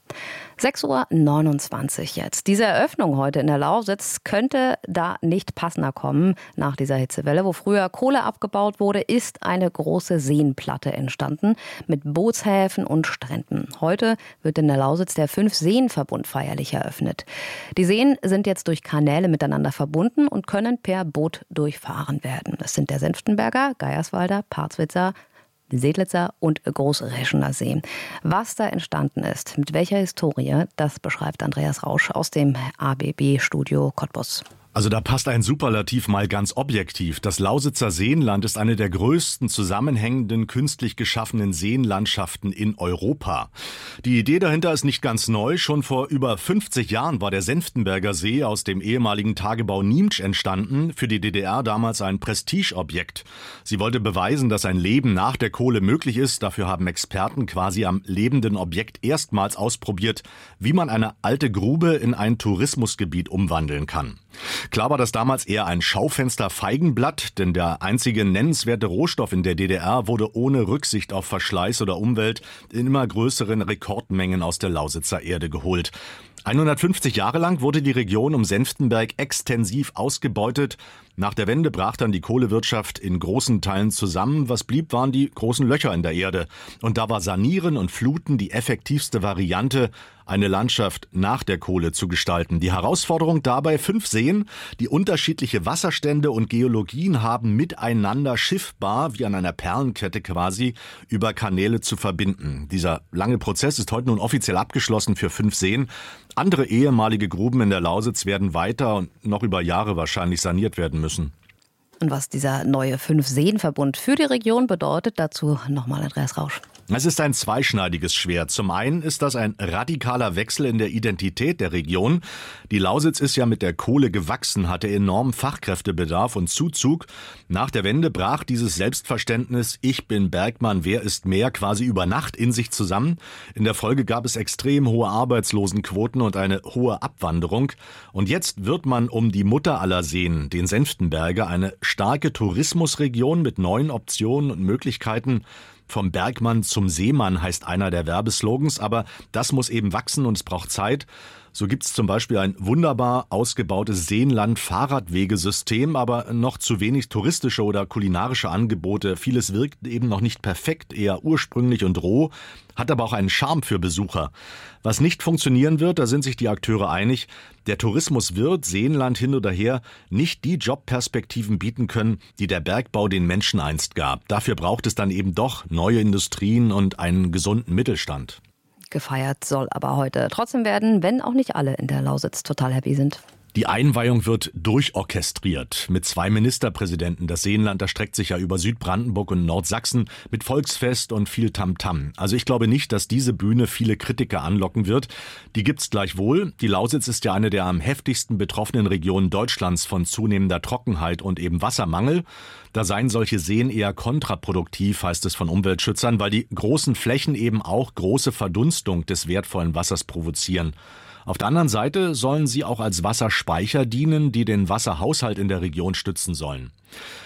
sechs Uhr neunundzwanzig jetzt. Diese Eröffnung heute in der Lausitz könnte da nicht passender kommen. Nach dieser Hitzewelle, wo früher Kohle abgebaut wurde, ist eine große Seenplatte entstanden mit Bootshäfen und Stränden. Heute wird in der Lausitz der Fünf-Seen-Verbund feierlich eröffnet. Die Seen sind jetzt durch Kanäle miteinander verbunden und können per Boot durchfahren werden. Das sind der Senftenberger, Geierswalder, Parzwitzer, Sedlitzer und Großreschener See. Was da entstanden ist, mit welcher Historie, das beschreibt Andreas Rausch aus dem A B B-Studio Cottbus. Also da passt ein Superlativ mal ganz objektiv. Das Lausitzer Seenland ist eine der größten zusammenhängenden, künstlich geschaffenen Seenlandschaften in Europa. Die Idee dahinter ist nicht ganz neu. Schon vor über fünfzig Jahren war der Senftenberger See aus dem ehemaligen Tagebau Niemtsch entstanden. Für die D D R damals ein Prestigeobjekt. Sie wollte beweisen, dass ein Leben nach der Kohle möglich ist. Dafür haben Experten quasi am lebenden Objekt erstmals ausprobiert, wie man eine alte Grube in ein Tourismusgebiet umwandeln kann. Klar war das damals eher ein Schaufenster-Feigenblatt, denn der einzige nennenswerte Rohstoff in der D D R wurde ohne Rücksicht auf Verschleiß oder Umwelt in immer größeren Rekordmengen aus der Lausitzer Erde geholt. hundertfünfzig Jahre lang wurde die Region um Senftenberg extensiv ausgebeutet. Nach der Wende brach dann die Kohlewirtschaft in großen Teilen zusammen. Was blieb, waren die großen Löcher in der Erde. Und da war Sanieren und Fluten die effektivste Variante, eine Landschaft nach der Kohle zu gestalten. Die Herausforderung dabei, fünf Seen, die unterschiedliche Wasserstände und Geologien haben, miteinander schiffbar, wie an einer Perlenkette quasi, über Kanäle zu verbinden. Dieser lange Prozess ist heute nun offiziell abgeschlossen für fünf Seen. Andere ehemalige Gruben in der Lausitz werden weiter und noch über Jahre wahrscheinlich saniert werden müssen. Und was dieser neue Fünf-Seen-Verbund für die Region bedeutet, dazu nochmal Andreas Rausch. Es ist ein zweischneidiges Schwert. Zum einen ist das ein radikaler Wechsel in der Identität der Region. Die Lausitz ist ja mit der Kohle gewachsen, hatte enormen Fachkräftebedarf und Zuzug. Nach der Wende brach dieses Selbstverständnis, ich bin Bergmann, wer ist mehr, quasi über Nacht in sich zusammen. In der Folge gab es extrem hohe Arbeitslosenquoten und eine hohe Abwanderung. Und jetzt wird man um die Mutter aller Seen, den Senftenberger, eine starke Tourismusregion mit neuen Optionen und Möglichkeiten. Vom Bergmann zum Seemann heißt einer der Werbeslogans, aber das muss eben wachsen und es braucht Zeit. So gibt es zum Beispiel ein wunderbar ausgebautes Seenland-Fahrradwegesystem, aber noch zu wenig touristische oder kulinarische Angebote. Vieles wirkt eben noch nicht perfekt, eher ursprünglich und roh, hat aber auch einen Charme für Besucher. Was nicht funktionieren wird, da sind sich die Akteure einig, der Tourismus wird, Seenland hin oder her, nicht die Jobperspektiven bieten können, die der Bergbau den Menschen einst gab. Dafür braucht es dann eben doch neue Industrien und einen gesunden Mittelstand. Gefeiert soll aber heute trotzdem werden, wenn auch nicht alle in der Lausitz total happy sind. Die Einweihung wird durchorchestriert mit zwei Ministerpräsidenten. Das Seenland erstreckt sich ja über Südbrandenburg und Nordsachsen mit Volksfest und viel Tamtam. Also ich glaube nicht, dass diese Bühne viele Kritiker anlocken wird. Die gibt's gleichwohl. Die Lausitz ist ja eine der am heftigsten betroffenen Regionen Deutschlands von zunehmender Trockenheit und eben Wassermangel. Da seien solche Seen eher kontraproduktiv, heißt es von Umweltschützern, weil die großen Flächen eben auch große Verdunstung des wertvollen Wassers provozieren. Auf der anderen Seite sollen sie auch als Wasserspeicher dienen, die den Wasserhaushalt in der Region stützen sollen.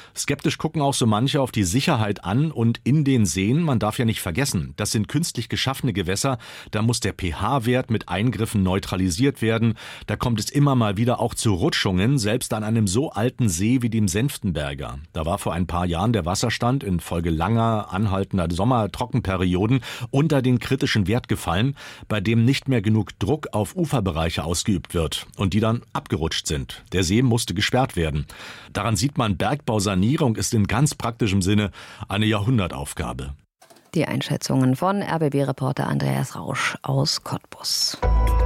Skeptisch gucken auch so manche auf die Sicherheit an und in den Seen, man darf ja nicht vergessen, das sind künstlich geschaffene Gewässer, da muss der pH-Wert mit Eingriffen neutralisiert werden, da kommt es immer mal wieder auch zu Rutschungen, selbst an einem so alten See wie dem Senftenberger. Da war vor ein paar Jahren der Wasserstand infolge langer, anhaltender Sommertrockenperioden unter den kritischen Wert gefallen, bei dem nicht mehr genug Druck auf Uferbereiche ausgeübt wird und die dann abgerutscht sind. Der See musste gesperrt werden. Daran sieht man, Bergbausanierung ist in ganz praktischem Sinne eine Jahrhundertaufgabe. Die Einschätzungen von R B B-Reporter Andreas Rausch aus Cottbus.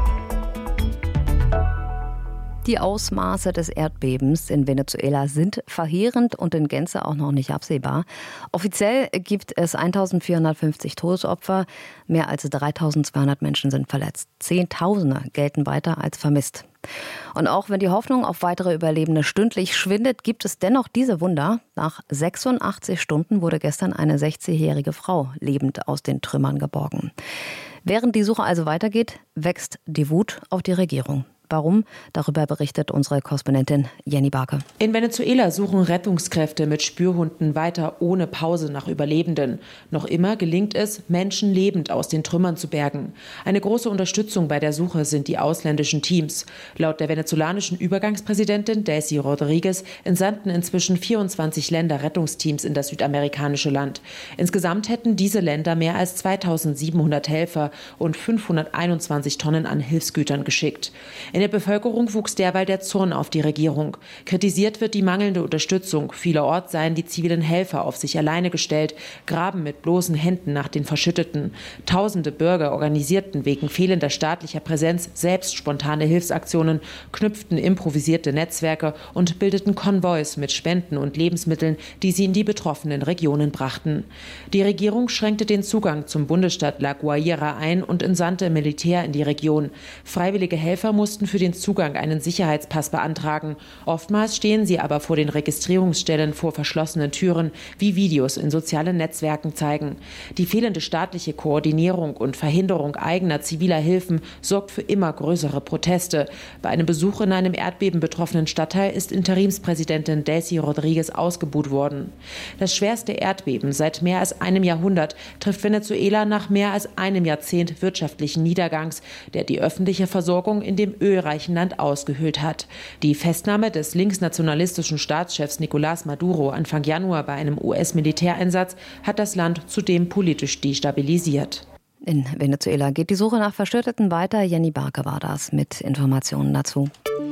Die Ausmaße des Erdbebens in Venezuela sind verheerend und in Gänze auch noch nicht absehbar. Offiziell gibt es eintausendvierhundertfünfzig Todesopfer, mehr als dreitausendzweihundert Menschen sind verletzt. Zehntausende gelten weiter als vermisst. Und auch wenn die Hoffnung auf weitere Überlebende stündlich schwindet, gibt es dennoch diese Wunder. Nach sechsundachtzig Stunden wurde gestern eine sechzigjährige Frau lebend aus den Trümmern geborgen. Während die Suche also weitergeht, wächst die Wut auf die Regierung. Warum? Darüber berichtet unsere Korrespondentin Jenny Barke. In Venezuela suchen Rettungskräfte mit Spürhunden weiter ohne Pause nach Überlebenden. Noch immer gelingt es, Menschen lebend aus den Trümmern zu bergen. Eine große Unterstützung bei der Suche sind die ausländischen Teams. Laut der venezolanischen Übergangspräsidentin Delcy Rodriguez entsandten inzwischen vierundzwanzig Länder Rettungsteams in das südamerikanische Land. Insgesamt hätten diese Länder mehr als zweitausendsiebenhundert Helfer und fünfhunderteinundzwanzig Tonnen an Hilfsgütern geschickt. In der Bevölkerung wuchs derweil der Zorn auf die Regierung. Kritisiert wird die mangelnde Unterstützung. Vielerorts seien die zivilen Helfer auf sich alleine gestellt, graben mit bloßen Händen nach den Verschütteten. Tausende Bürger organisierten wegen fehlender staatlicher Präsenz selbst spontane Hilfsaktionen, knüpften improvisierte Netzwerke und bildeten Konvois mit Spenden und Lebensmitteln, die sie in die betroffenen Regionen brachten. Die Regierung schränkte den Zugang zum Bundesstaat La Guaira ein und entsandte Militär in die Region. Freiwillige Helfer mussten für den Zugang einen Sicherheitspass beantragen. Oftmals stehen sie aber vor den Registrierungsstellen vor verschlossenen Türen, wie Videos in sozialen Netzwerken zeigen. Die fehlende staatliche Koordinierung und Verhinderung eigener ziviler Hilfen sorgt für immer größere Proteste. Bei einem Besuch in einem Erdbeben betroffenen Stadtteil ist Interimspräsidentin Delcy Rodriguez ausgebuht worden. Das schwerste Erdbeben seit mehr als einem Jahrhundert trifft Venezuela nach mehr als einem Jahrzehnt wirtschaftlichen Niedergangs, der die öffentliche Versorgung in dem ölreichen Land ausgehöhlt hat. Die Festnahme des linksnationalistischen Staatschefs Nicolás Maduro Anfang Januar bei einem U S-Militäreinsatz hat das Land zudem politisch destabilisiert. In Venezuela geht die Suche nach Verstörteten weiter. Jenny Barke war das mit Informationen dazu.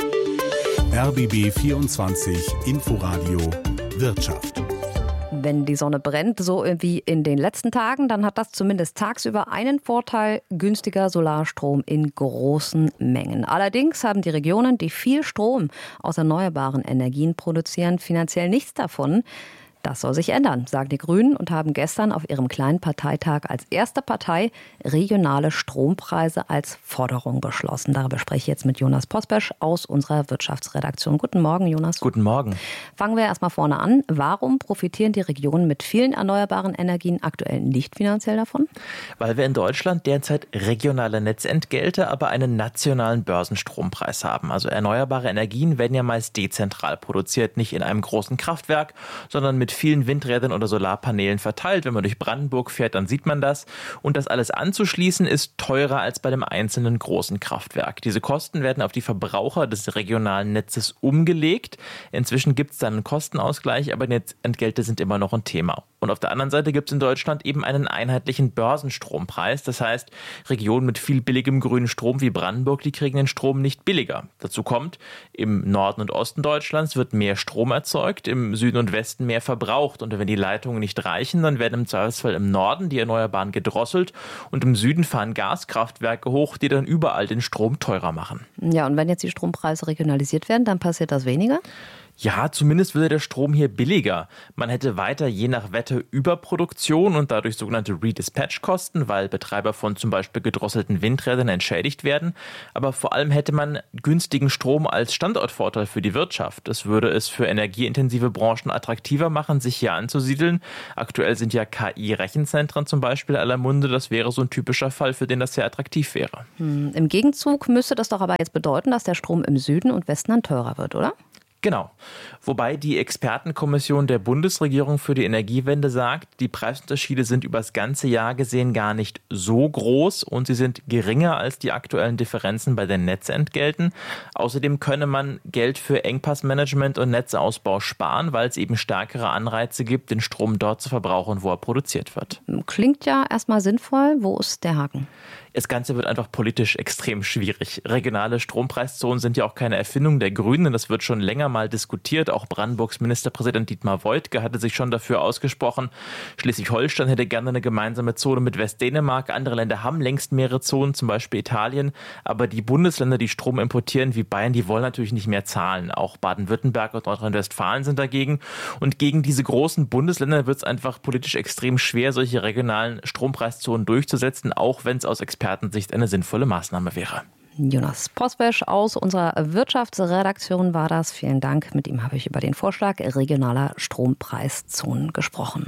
R B B vierundzwanzig Inforadio Wirtschaft. Wenn die Sonne brennt, so wie in den letzten Tagen, dann hat das zumindest tagsüber einen Vorteil: günstiger Solarstrom in großen Mengen. Allerdings haben die Regionen, die viel Strom aus erneuerbaren Energien produzieren, finanziell nichts davon. Das soll sich ändern, sagen die Grünen und haben gestern auf ihrem kleinen Parteitag als erste Partei regionale Strompreise als Forderung beschlossen. Darüber spreche ich jetzt mit Jonas Pospesch aus unserer Wirtschaftsredaktion. Guten Morgen, Jonas. Guten Morgen. Fangen wir erstmal vorne an. Warum profitieren die Regionen mit vielen erneuerbaren Energien aktuell nicht finanziell davon? Weil wir in Deutschland derzeit regionale Netzentgelte, aber einen nationalen Börsenstrompreis haben. Also erneuerbare Energien werden ja meist dezentral produziert, nicht in einem großen Kraftwerk, sondern mit vielen Windrädern oder Solarpanelen verteilt. Wenn man durch Brandenburg fährt, dann sieht man das. Und das alles anzuschließen ist teurer als bei dem einzelnen großen Kraftwerk. Diese Kosten werden auf die Verbraucher des regionalen Netzes umgelegt. Inzwischen gibt es dann einen Kostenausgleich, aber Netzentgelte sind immer noch ein Thema. Und auf der anderen Seite gibt es in Deutschland eben einen einheitlichen Börsenstrompreis. Das heißt, Regionen mit viel billigem grünen Strom wie Brandenburg, die kriegen den Strom nicht billiger. Dazu kommt, im Norden und Osten Deutschlands wird mehr Strom erzeugt, im Süden und Westen mehr verbraucht. Und wenn die Leitungen nicht reichen, dann werden im Zweifelsfall im Norden die Erneuerbaren gedrosselt und im Süden fahren Gaskraftwerke hoch, die dann überall den Strom teurer machen. Ja, und wenn jetzt die Strompreise regionalisiert werden, dann passiert das weniger? Ja, zumindest würde der Strom hier billiger. Man hätte weiter je nach Wette Überproduktion und dadurch sogenannte Redispatch-Kosten, weil Betreiber von zum Beispiel gedrosselten Windrädern entschädigt werden. Aber vor allem hätte man günstigen Strom als Standortvorteil für die Wirtschaft. Das würde es für energieintensive Branchen attraktiver machen, sich hier anzusiedeln. Aktuell sind ja K I-Rechenzentren zum Beispiel aller Munde. Das wäre so ein typischer Fall, für den das sehr attraktiv wäre. Hm, im Gegenzug müsste das doch aber jetzt bedeuten, dass der Strom im Süden und Westen dann teurer wird, oder? Genau. Wobei die Expertenkommission der Bundesregierung für die Energiewende sagt, die Preisunterschiede sind über das ganze Jahr gesehen gar nicht so groß und sie sind geringer als die aktuellen Differenzen bei den Netzentgelten. Außerdem könne man Geld für Engpassmanagement und Netzausbau sparen, weil es eben stärkere Anreize gibt, den Strom dort zu verbrauchen, wo er produziert wird. Klingt ja erstmal sinnvoll. Wo ist der Haken? Das Ganze wird einfach politisch extrem schwierig. Regionale Strompreiszonen sind ja auch keine Erfindung der Grünen. Das wird schon länger mal diskutiert. Auch Brandenburgs Ministerpräsident Dietmar Woidke hatte sich schon dafür ausgesprochen. Schleswig-Holstein hätte gerne eine gemeinsame Zone mit Westdänemark. Andere Länder haben längst mehrere Zonen, zum Beispiel Italien. Aber die Bundesländer, die Strom importieren, wie Bayern, die wollen natürlich nicht mehr zahlen. Auch Baden-Württemberg und Nordrhein-Westfalen sind dagegen. Und gegen diese großen Bundesländer wird es einfach politisch extrem schwer, solche regionalen Strompreiszonen durchzusetzen, auch wenn es aus Expertensicht eine sinnvolle Maßnahme wäre. Jonas Pospesch aus unserer Wirtschaftsredaktion war das. Vielen Dank. Mit ihm habe ich über den Vorschlag regionaler Strompreiszonen gesprochen.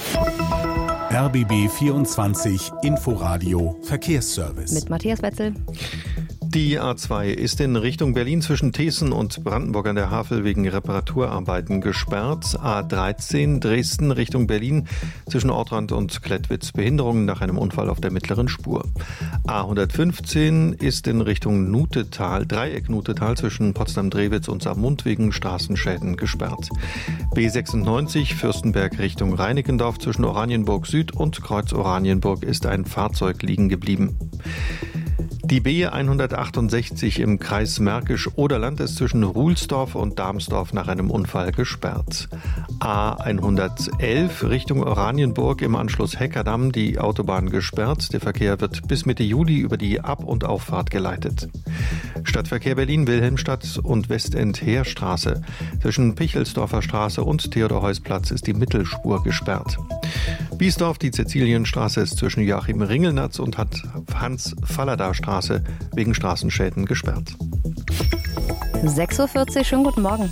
R B B vierundzwanzig Inforadio Verkehrsservice. Mit Matthias Wetzel. Die A zwei ist in Richtung Berlin zwischen Teeßen und Brandenburg an der Havel wegen Reparaturarbeiten gesperrt. A dreizehn Dresden Richtung Berlin zwischen Ortrand und Klettwitz Behinderungen nach einem Unfall auf der mittleren Spur. A hundertfünfzehn ist in Richtung Nutetal, Dreieck Nutetal zwischen Potsdam-Drewitz und Saarmund wegen Straßenschäden gesperrt. B sechsundneunzig Fürstenberg Richtung Reinickendorf zwischen Oranienburg Süd und Kreuz Oranienburg ist ein Fahrzeug liegen geblieben. Die B hundertachtundsechzig im Kreis Märkisch-Oderland ist zwischen Ruhlsdorf und Darmsdorf nach einem Unfall gesperrt. A hundertelf Richtung Oranienburg im Anschluss Heckerdamm die Autobahn gesperrt. Der Verkehr wird bis Mitte Juli über die Ab- und Auffahrt geleitet. Stadtverkehr Berlin-Wilhelmstadt und Westend-Heerstraße. Zwischen Pichelsdorfer Straße und Theodor-Heuss-Platz ist die Mittelspur gesperrt. Biesdorf, die Cäcilienstraße ist zwischen Joachim Ringelnatz und Hans-Fallada-Straße wegen Straßenschäden gesperrt. sechs Uhr vierzig, schönen guten Morgen.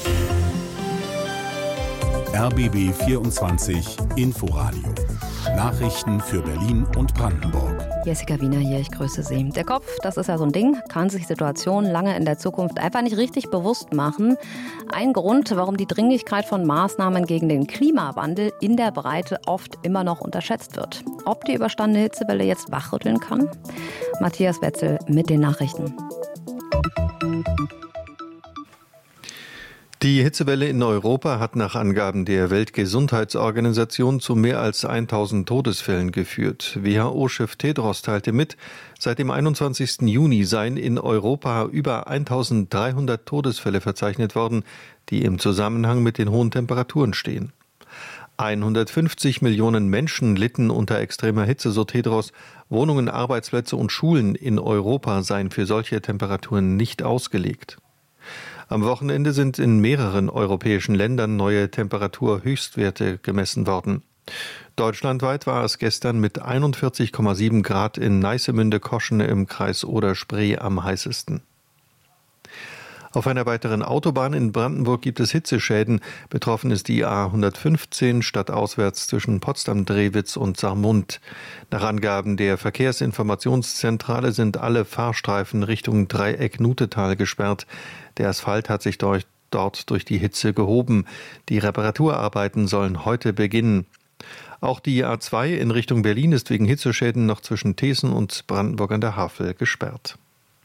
R B B vierundzwanzig Inforadio. Nachrichten für Berlin und Brandenburg. Jessica Wiener hier, ich grüße Sie. Der Kopf, das ist ja so ein Ding, kann sich Situationen lange in der Zukunft einfach nicht richtig bewusst machen. Ein Grund, warum die Dringlichkeit von Maßnahmen gegen den Klimawandel in der Breite oft immer noch unterschätzt wird. Ob die überstandene Hitzewelle jetzt wachrütteln kann? Matthias Wetzel mit den Nachrichten. Die Hitzewelle in Europa hat nach Angaben der Weltgesundheitsorganisation zu mehr als tausend Todesfällen geführt. W H O-Chef Tedros teilte mit, seit dem einundzwanzigsten Juni seien in Europa über eintausenddreihundert Todesfälle verzeichnet worden, die im Zusammenhang mit den hohen Temperaturen stehen. hundertfünfzig Millionen Menschen litten unter extremer Hitze, so Tedros. Wohnungen, Arbeitsplätze und Schulen in Europa seien für solche Temperaturen nicht ausgelegt. Am Wochenende sind in mehreren europäischen Ländern neue Temperaturhöchstwerte gemessen worden. Deutschlandweit war es gestern mit einundvierzig Komma sieben Grad in Neissemünde-Koschen im Kreis Oder-Spree am heißesten. Auf einer weiteren Autobahn in Brandenburg gibt es Hitzeschäden. Betroffen ist die A hundertfünfzehn stadtauswärts zwischen Potsdam-Drewitz und Saarmund. Nach Angaben der Verkehrsinformationszentrale sind alle Fahrstreifen Richtung Dreieck Nutetal gesperrt. Der Asphalt hat sich dort, dort durch die Hitze gehoben. Die Reparaturarbeiten sollen heute beginnen. Auch die A zwei in Richtung Berlin ist wegen Hitzeschäden noch zwischen Teeßen und Brandenburg an der Havel gesperrt.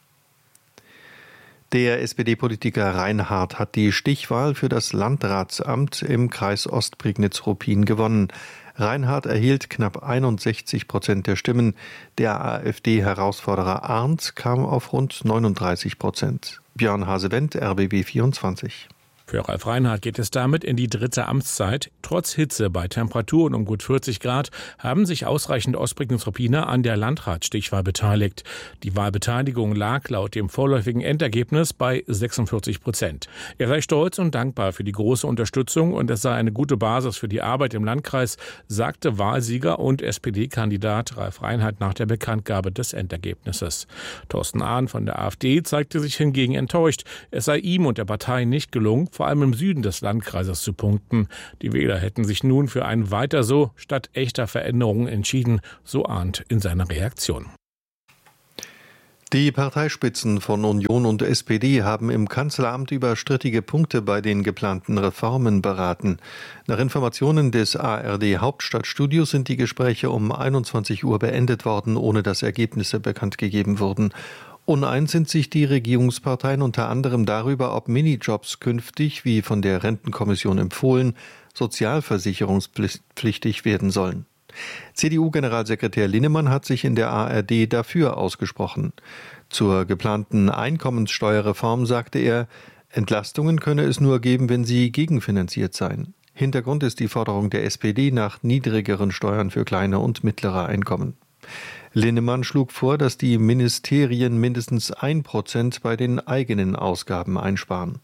Der S P D-Politiker Reinhardt hat die Stichwahl für das Landratsamt im Kreis Ostprignitz-Ruppin gewonnen. Reinhardt erhielt knapp einundsechzig Prozent der Stimmen. Der AfD-Herausforderer Arndt kam auf rund neununddreißig Prozent. Björn Hasewendt, R B B vierundzwanzig. Für Ralf Reinhardt geht es damit in die dritte Amtszeit. Trotz Hitze bei Temperaturen um gut vierzig Grad haben sich ausreichend Ostprignitz-Ruppiner an der Landratsstichwahl beteiligt. Die Wahlbeteiligung lag laut dem vorläufigen Endergebnis bei sechsundvierzig Prozent. Er sei stolz und dankbar für die große Unterstützung und es sei eine gute Basis für die Arbeit im Landkreis, sagte Wahlsieger und S P D-Kandidat Ralf Reinhardt nach der Bekanntgabe des Endergebnisses. Thorsten Ahn von der AfD zeigte sich hingegen enttäuscht. Es sei ihm und der Partei nicht gelungen, vor allem im Süden des Landkreises zu punkten. Die Wähler hätten sich nun für ein Weiter so statt echter Veränderungen entschieden, so Arndt in seiner Reaktion. Die Parteispitzen von Union und S P D haben im Kanzleramt über strittige Punkte bei den geplanten Reformen beraten. Nach Informationen des A R D Hauptstadtstudios sind die Gespräche um einundzwanzig Uhr beendet worden, ohne dass Ergebnisse bekannt gegeben wurden. Uneins sind sich die Regierungsparteien unter anderem darüber, ob Minijobs künftig, wie von der Rentenkommission empfohlen, sozialversicherungspflichtig werden sollen. C D U-Generalsekretär Linnemann hat sich in der A R D dafür ausgesprochen. Zur geplanten Einkommenssteuerreform sagte er, Entlastungen könne es nur geben, wenn sie gegenfinanziert seien. Hintergrund ist die Forderung der S P D nach niedrigeren Steuern für kleine und mittlere Einkommen. Linnemann schlug vor, dass die Ministerien mindestens ein Prozent bei den eigenen Ausgaben einsparen.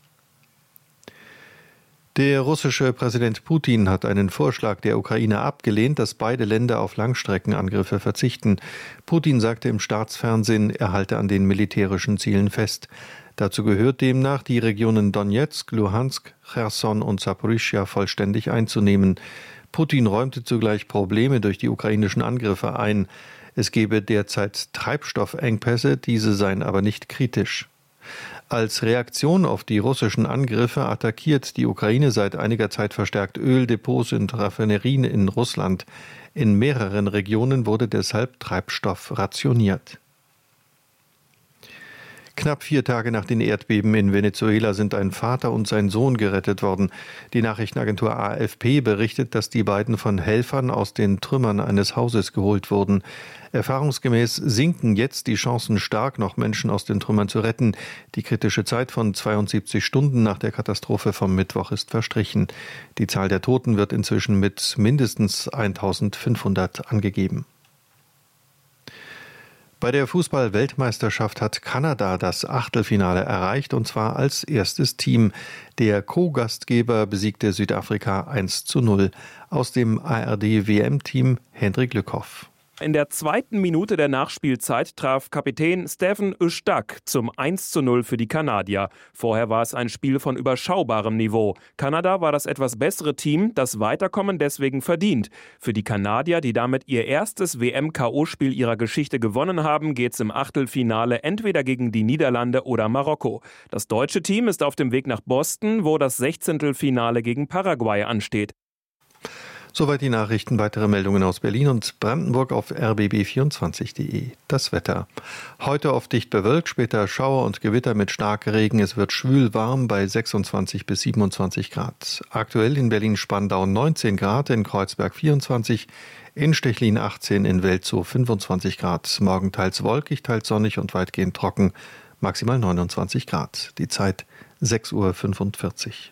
Der russische Präsident Putin hat einen Vorschlag der Ukraine abgelehnt, dass beide Länder auf Langstreckenangriffe verzichten. Putin sagte im Staatsfernsehen, er halte an den militärischen Zielen fest. Dazu gehört demnach, die Regionen Donetsk, Luhansk, Cherson und Saporischschja vollständig einzunehmen. Putin räumte zugleich Probleme durch die ukrainischen Angriffe ein. Es gebe derzeit Treibstoffengpässe, diese seien aber nicht kritisch. Als Reaktion auf die russischen Angriffe attackiert die Ukraine seit einiger Zeit verstärkt Öldepots und Raffinerien in Russland. In mehreren Regionen wurde deshalb Treibstoff rationiert. Knapp vier Tage nach den Erdbeben in Venezuela sind ein Vater und sein Sohn gerettet worden. Die Nachrichtenagentur A F P berichtet, dass die beiden von Helfern aus den Trümmern eines Hauses geholt wurden. Erfahrungsgemäß sinken jetzt die Chancen stark, noch Menschen aus den Trümmern zu retten. Die kritische Zeit von zweiundsiebzig Stunden nach der Katastrophe vom Mittwoch ist verstrichen. Die Zahl der Toten wird inzwischen mit mindestens eintausendfünfhundert angegeben. Bei der Fußball-Weltmeisterschaft hat Kanada das Achtelfinale erreicht, und zwar als erstes Team. Der Co-Gastgeber besiegte Südafrika eins zu null. Aus dem A R D-W M-Team Hendrik Lückhoff. In der zweiten Minute der Nachspielzeit traf Kapitän Stephen Ustak zum eins zu null für die Kanadier. Vorher war es ein Spiel von überschaubarem Niveau. Kanada war das etwas bessere Team, das Weiterkommen deswegen verdient. Für die Kanadier, die damit ihr erstes W M-K O-Spiel ihrer Geschichte gewonnen haben, geht es im Achtelfinale entweder gegen die Niederlande oder Marokko. Das deutsche Team ist auf dem Weg nach Boston, wo das Sechzehntelfinale gegen Paraguay ansteht. Soweit die Nachrichten. Weitere Meldungen aus Berlin und Brandenburg auf r b b vierundzwanzig punkt de. Das Wetter. Heute oft dicht bewölkt, später Schauer und Gewitter mit Starkregen. Es wird schwül warm bei sechsundzwanzig bis siebenundzwanzig Grad. Aktuell in Berlin-Spandau neunzehn Grad, in Kreuzberg vierundzwanzig, in Stechlin achtzehn, in Welzow fünfundzwanzig Grad. Morgen teils wolkig, teils sonnig und weitgehend trocken. Maximal neunundzwanzig Grad. Die Zeit sechs Uhr fünfundvierzig.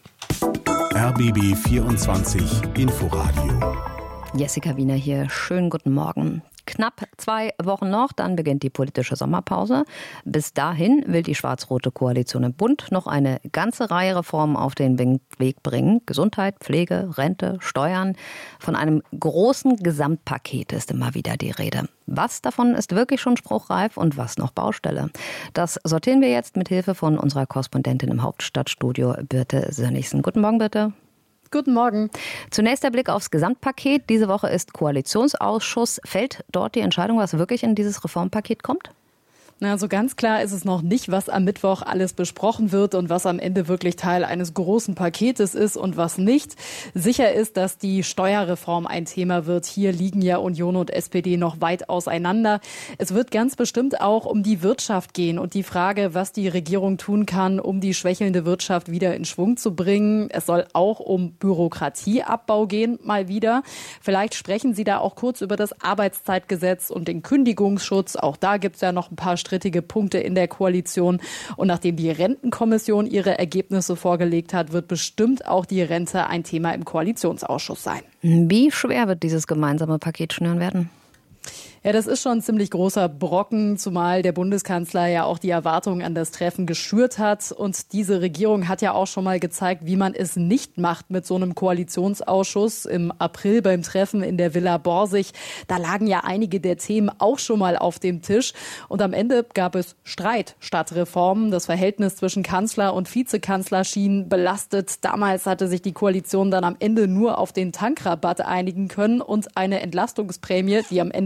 R B B vierundzwanzig Inforadio. Jessica Wiener hier. Schönen guten Morgen. Knapp zwei Wochen noch, dann beginnt die politische Sommerpause. Bis dahin will die schwarz-rote Koalition im Bund noch eine ganze Reihe Reformen auf den Weg bringen. Gesundheit, Pflege, Rente, Steuern. Von einem großen Gesamtpaket ist immer wieder die Rede. Was davon ist wirklich schon spruchreif und was noch Baustelle? Das sortieren wir jetzt mit Hilfe von unserer Korrespondentin im Hauptstadtstudio, Birte Sönnigsen. Guten Morgen, Birte. Guten Morgen. Zunächst der Blick aufs Gesamtpaket. Diese Woche ist Koalitionsausschuss. Fällt dort die Entscheidung, was wirklich in dieses Reformpaket kommt? Na, so ganz klar ist es noch nicht, was am Mittwoch alles besprochen wird und was am Ende wirklich Teil eines großen Paketes ist und was nicht. Sicher ist, dass die Steuerreform ein Thema wird. Hier liegen ja Union und S P D noch weit auseinander. Es wird ganz bestimmt auch um die Wirtschaft gehen und die Frage, was die Regierung tun kann, um die schwächelnde Wirtschaft wieder in Schwung zu bringen. Es soll auch um Bürokratieabbau gehen, mal wieder. Vielleicht sprechen Sie da auch kurz über das Arbeitszeitgesetz und den Kündigungsschutz. Auch da gibt es ja noch ein paar strittige Punkte in der Koalition. Und nachdem die Rentenkommission ihre Ergebnisse vorgelegt hat, wird bestimmt auch die Rente ein Thema im Koalitionsausschuss sein. Wie schwer wird dieses gemeinsame Paket schnüren werden? Ja, das ist schon ein ziemlich großer Brocken, zumal der Bundeskanzler ja auch die Erwartungen an das Treffen geschürt hat. Und diese Regierung hat ja auch schon mal gezeigt, wie man es nicht macht mit so einem Koalitionsausschuss. Im April beim Treffen in der Villa Borsig, da lagen ja einige der Themen auch schon mal auf dem Tisch. Und am Ende gab es Streit statt Reformen. Das Verhältnis zwischen Kanzler und Vizekanzler schien belastet. Damals hatte sich die Koalition dann am Ende nur auf den Tankrabatt einigen können und eine Entlastungsprämie, die am Ende aber nie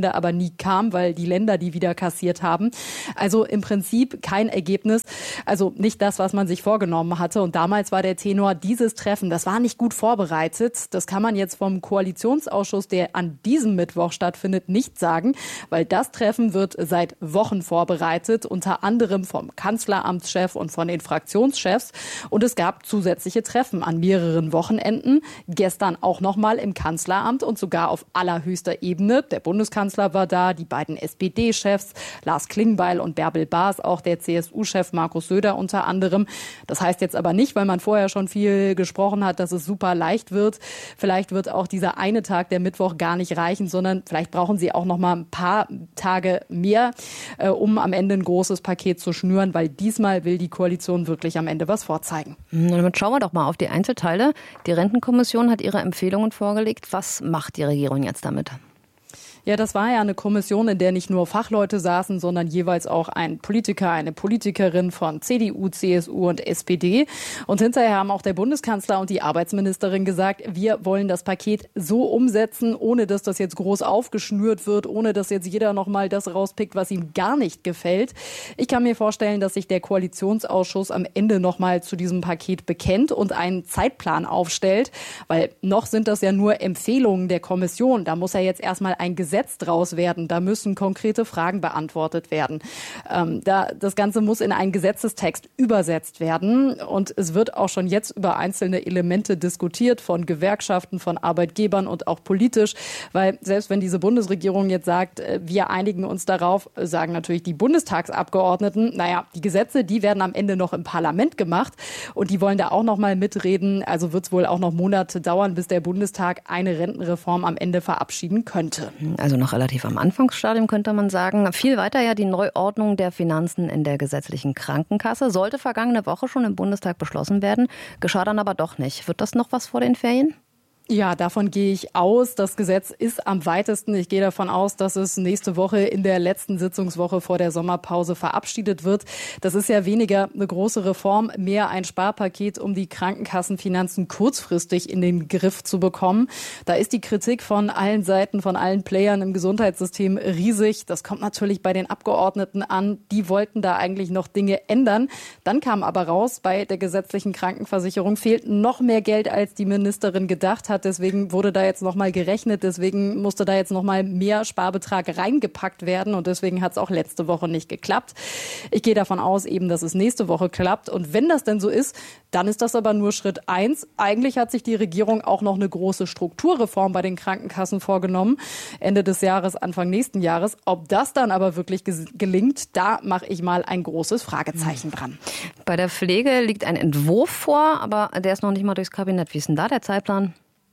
irgendwie kam, weil die Länder die wieder kassiert haben. Also im Prinzip kein Ergebnis, also nicht das, was man sich vorgenommen hatte. Und damals war der Tenor, dieses Treffen, das war nicht gut vorbereitet. Das kann man jetzt vom Koalitionsausschuss, der an diesem Mittwoch stattfindet, nicht sagen, weil das Treffen wird seit Wochen vorbereitet, unter anderem vom Kanzleramtschef und von den Fraktionschefs. Und es gab zusätzliche Treffen an mehreren Wochenenden. Gestern auch nochmal im Kanzleramt und sogar auf allerhöchster Ebene. Der Bundeskanzler war da, die beiden S P D-Chefs, Lars Klingbeil und Bärbel Baas, auch der C S U-Chef Markus Söder unter anderem. Das heißt jetzt aber nicht, weil man vorher schon viel gesprochen hat, dass es super leicht wird. Vielleicht wird auch dieser eine Tag, der Mittwoch, gar nicht reichen, sondern vielleicht brauchen sie auch noch mal ein paar Tage mehr, äh, um am Ende ein großes Paket zu schnüren, weil diesmal will die Koalition wirklich am Ende was vorzeigen. Und damit schauen wir doch mal auf die Einzelteile. Die Rentenkommission hat ihre Empfehlungen vorgelegt. Was macht die Regierung jetzt damit? Ja, das war ja eine Kommission, in der nicht nur Fachleute saßen, sondern jeweils auch ein Politiker, eine Politikerin von C D U, C S U und S P D. Und hinterher haben auch der Bundeskanzler und die Arbeitsministerin gesagt, wir wollen das Paket so umsetzen, ohne dass das jetzt groß aufgeschnürt wird, ohne dass jetzt jeder nochmal das rauspickt, was ihm gar nicht gefällt. Ich kann mir vorstellen, dass sich der Koalitionsausschuss am Ende nochmal zu diesem Paket bekennt und einen Zeitplan aufstellt, weil noch sind das ja nur Empfehlungen der Kommission. Da muss ja jetzt erstmal ein Gesetz draus werden. Da müssen konkrete Fragen beantwortet werden. Ähm, da, das Ganze muss in einen Gesetzestext übersetzt werden. Und es wird auch schon jetzt über einzelne Elemente diskutiert von Gewerkschaften, von Arbeitgebern und auch politisch. Weil selbst wenn diese Bundesregierung jetzt sagt, wir einigen uns darauf, sagen natürlich die Bundestagsabgeordneten, naja, die Gesetze, die werden am Ende noch im Parlament gemacht und die wollen da auch noch mal mitreden. Also wird es wohl auch noch Monate dauern, bis der Bundestag eine Rentenreform am Ende verabschieden könnte. Also noch relativ am Anfangsstadium könnte man sagen. Viel weiter ja die Neuordnung der Finanzen in der gesetzlichen Krankenkasse. Sollte vergangene Woche schon im Bundestag beschlossen werden, geschah dann aber doch nicht. Wird das noch was vor den Ferien? Ja, davon gehe ich aus. Das Gesetz ist am weitesten. Ich gehe davon aus, dass es nächste Woche in der letzten Sitzungswoche vor der Sommerpause verabschiedet wird. Das ist ja weniger eine große Reform, mehr ein Sparpaket, um die Krankenkassenfinanzen kurzfristig in den Griff zu bekommen. Da ist die Kritik von allen Seiten, von allen Playern im Gesundheitssystem riesig. Das kommt natürlich bei den Abgeordneten an. Die wollten da eigentlich noch Dinge ändern. Dann kam aber raus, bei der gesetzlichen Krankenversicherung fehlt noch mehr Geld, als die Ministerin gedacht hat. Deswegen wurde da jetzt nochmal gerechnet. Deswegen musste da jetzt nochmal mehr Sparbetrag reingepackt werden. Und deswegen hat es auch letzte Woche nicht geklappt. Ich gehe davon aus, eben, dass es nächste Woche klappt. Und wenn das denn so ist, dann ist das aber nur Schritt eins. Eigentlich hat sich die Regierung auch noch eine große Strukturreform bei den Krankenkassen vorgenommen. Ende des Jahres, Anfang nächsten Jahres. Ob das dann aber wirklich gelingt, da mache ich mal ein großes Fragezeichen dran. Bei der Pflege liegt ein Entwurf vor, aber der ist noch nicht mal durchs Kabinett. Wie ist denn da der Zeitplan?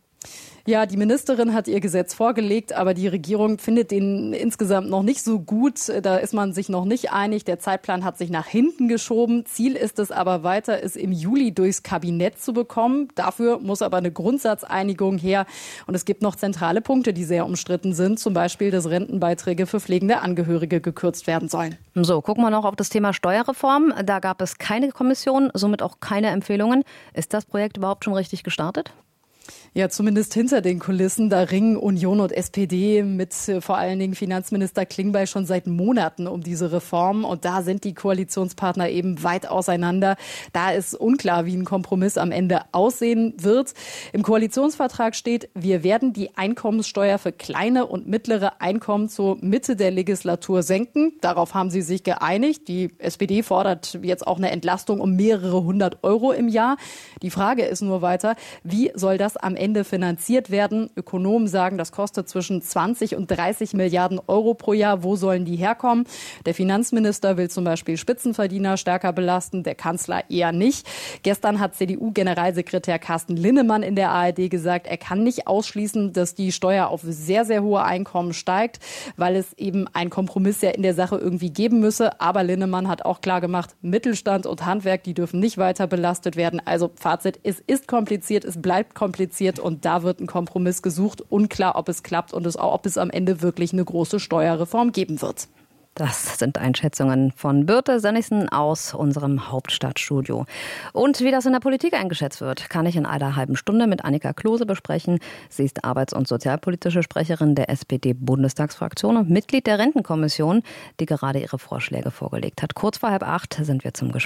Ja, die Ministerin hat ihr Gesetz vorgelegt, aber die Regierung findet den insgesamt noch nicht so gut. Da ist man sich noch nicht einig. Der Zeitplan hat sich nach hinten geschoben. Ziel ist es aber weiter, es im Juli durchs Kabinett zu bekommen. Dafür muss aber eine Grundsatzeinigung her. Und es gibt noch zentrale Punkte, die sehr umstritten sind. Zum Beispiel, dass Rentenbeiträge für pflegende Angehörige gekürzt werden sollen. So, gucken wir noch auf das Thema Steuerreform. Da gab es keine Kommission, somit auch keine Empfehlungen. Ist das Projekt überhaupt schon richtig gestartet? Ja, zumindest hinter den Kulissen. Da ringen Union und S P D mit vor allen Dingen Finanzminister Klingbeil schon seit Monaten um diese Reform. Und da sind die Koalitionspartner eben weit auseinander. Da ist unklar, wie ein Kompromiss am Ende aussehen wird. Im Koalitionsvertrag steht, wir werden die Einkommenssteuer für kleine und mittlere Einkommen zur Mitte der Legislatur senken. Darauf haben sie sich geeinigt. Die S P D fordert jetzt auch eine Entlastung um mehrere hundert Euro im Jahr. Die Frage ist nur weiter, wie soll das am Ende finanziert werden? Ökonomen sagen, das kostet zwischen zwanzig und dreißig Milliarden Euro pro Jahr. Wo sollen die herkommen? Der Finanzminister will zum Beispiel Spitzenverdiener stärker belasten, der Kanzler eher nicht. Gestern hat C D U-Generalsekretär Carsten Linnemann in der A R D gesagt, er kann nicht ausschließen, dass die Steuer auf sehr, sehr hohe Einkommen steigt, weil es eben einen Kompromiss ja in der Sache irgendwie geben müsse. Aber Linnemann hat auch klar gemacht, Mittelstand und Handwerk, die dürfen nicht weiter belastet werden. Also Fazit, es ist kompliziert, es bleibt kompliziert und da wird ein Kompromiss gesucht. Unklar, ob es klappt und es, ob es am Ende wirklich eine große Steuerreform geben wird. Das sind Einschätzungen von Birte Sönnigsen aus unserem Hauptstadtstudio. Und wie das in der Politik eingeschätzt wird, kann ich in einer halben Stunde mit Annika Klose besprechen. Sie ist arbeits- und sozialpolitische Sprecherin der S P D-Bundestagsfraktion und Mitglied der Rentenkommission, die gerade ihre Vorschläge vorgelegt hat. Kurz vor halb acht sind wir zum Gespräch.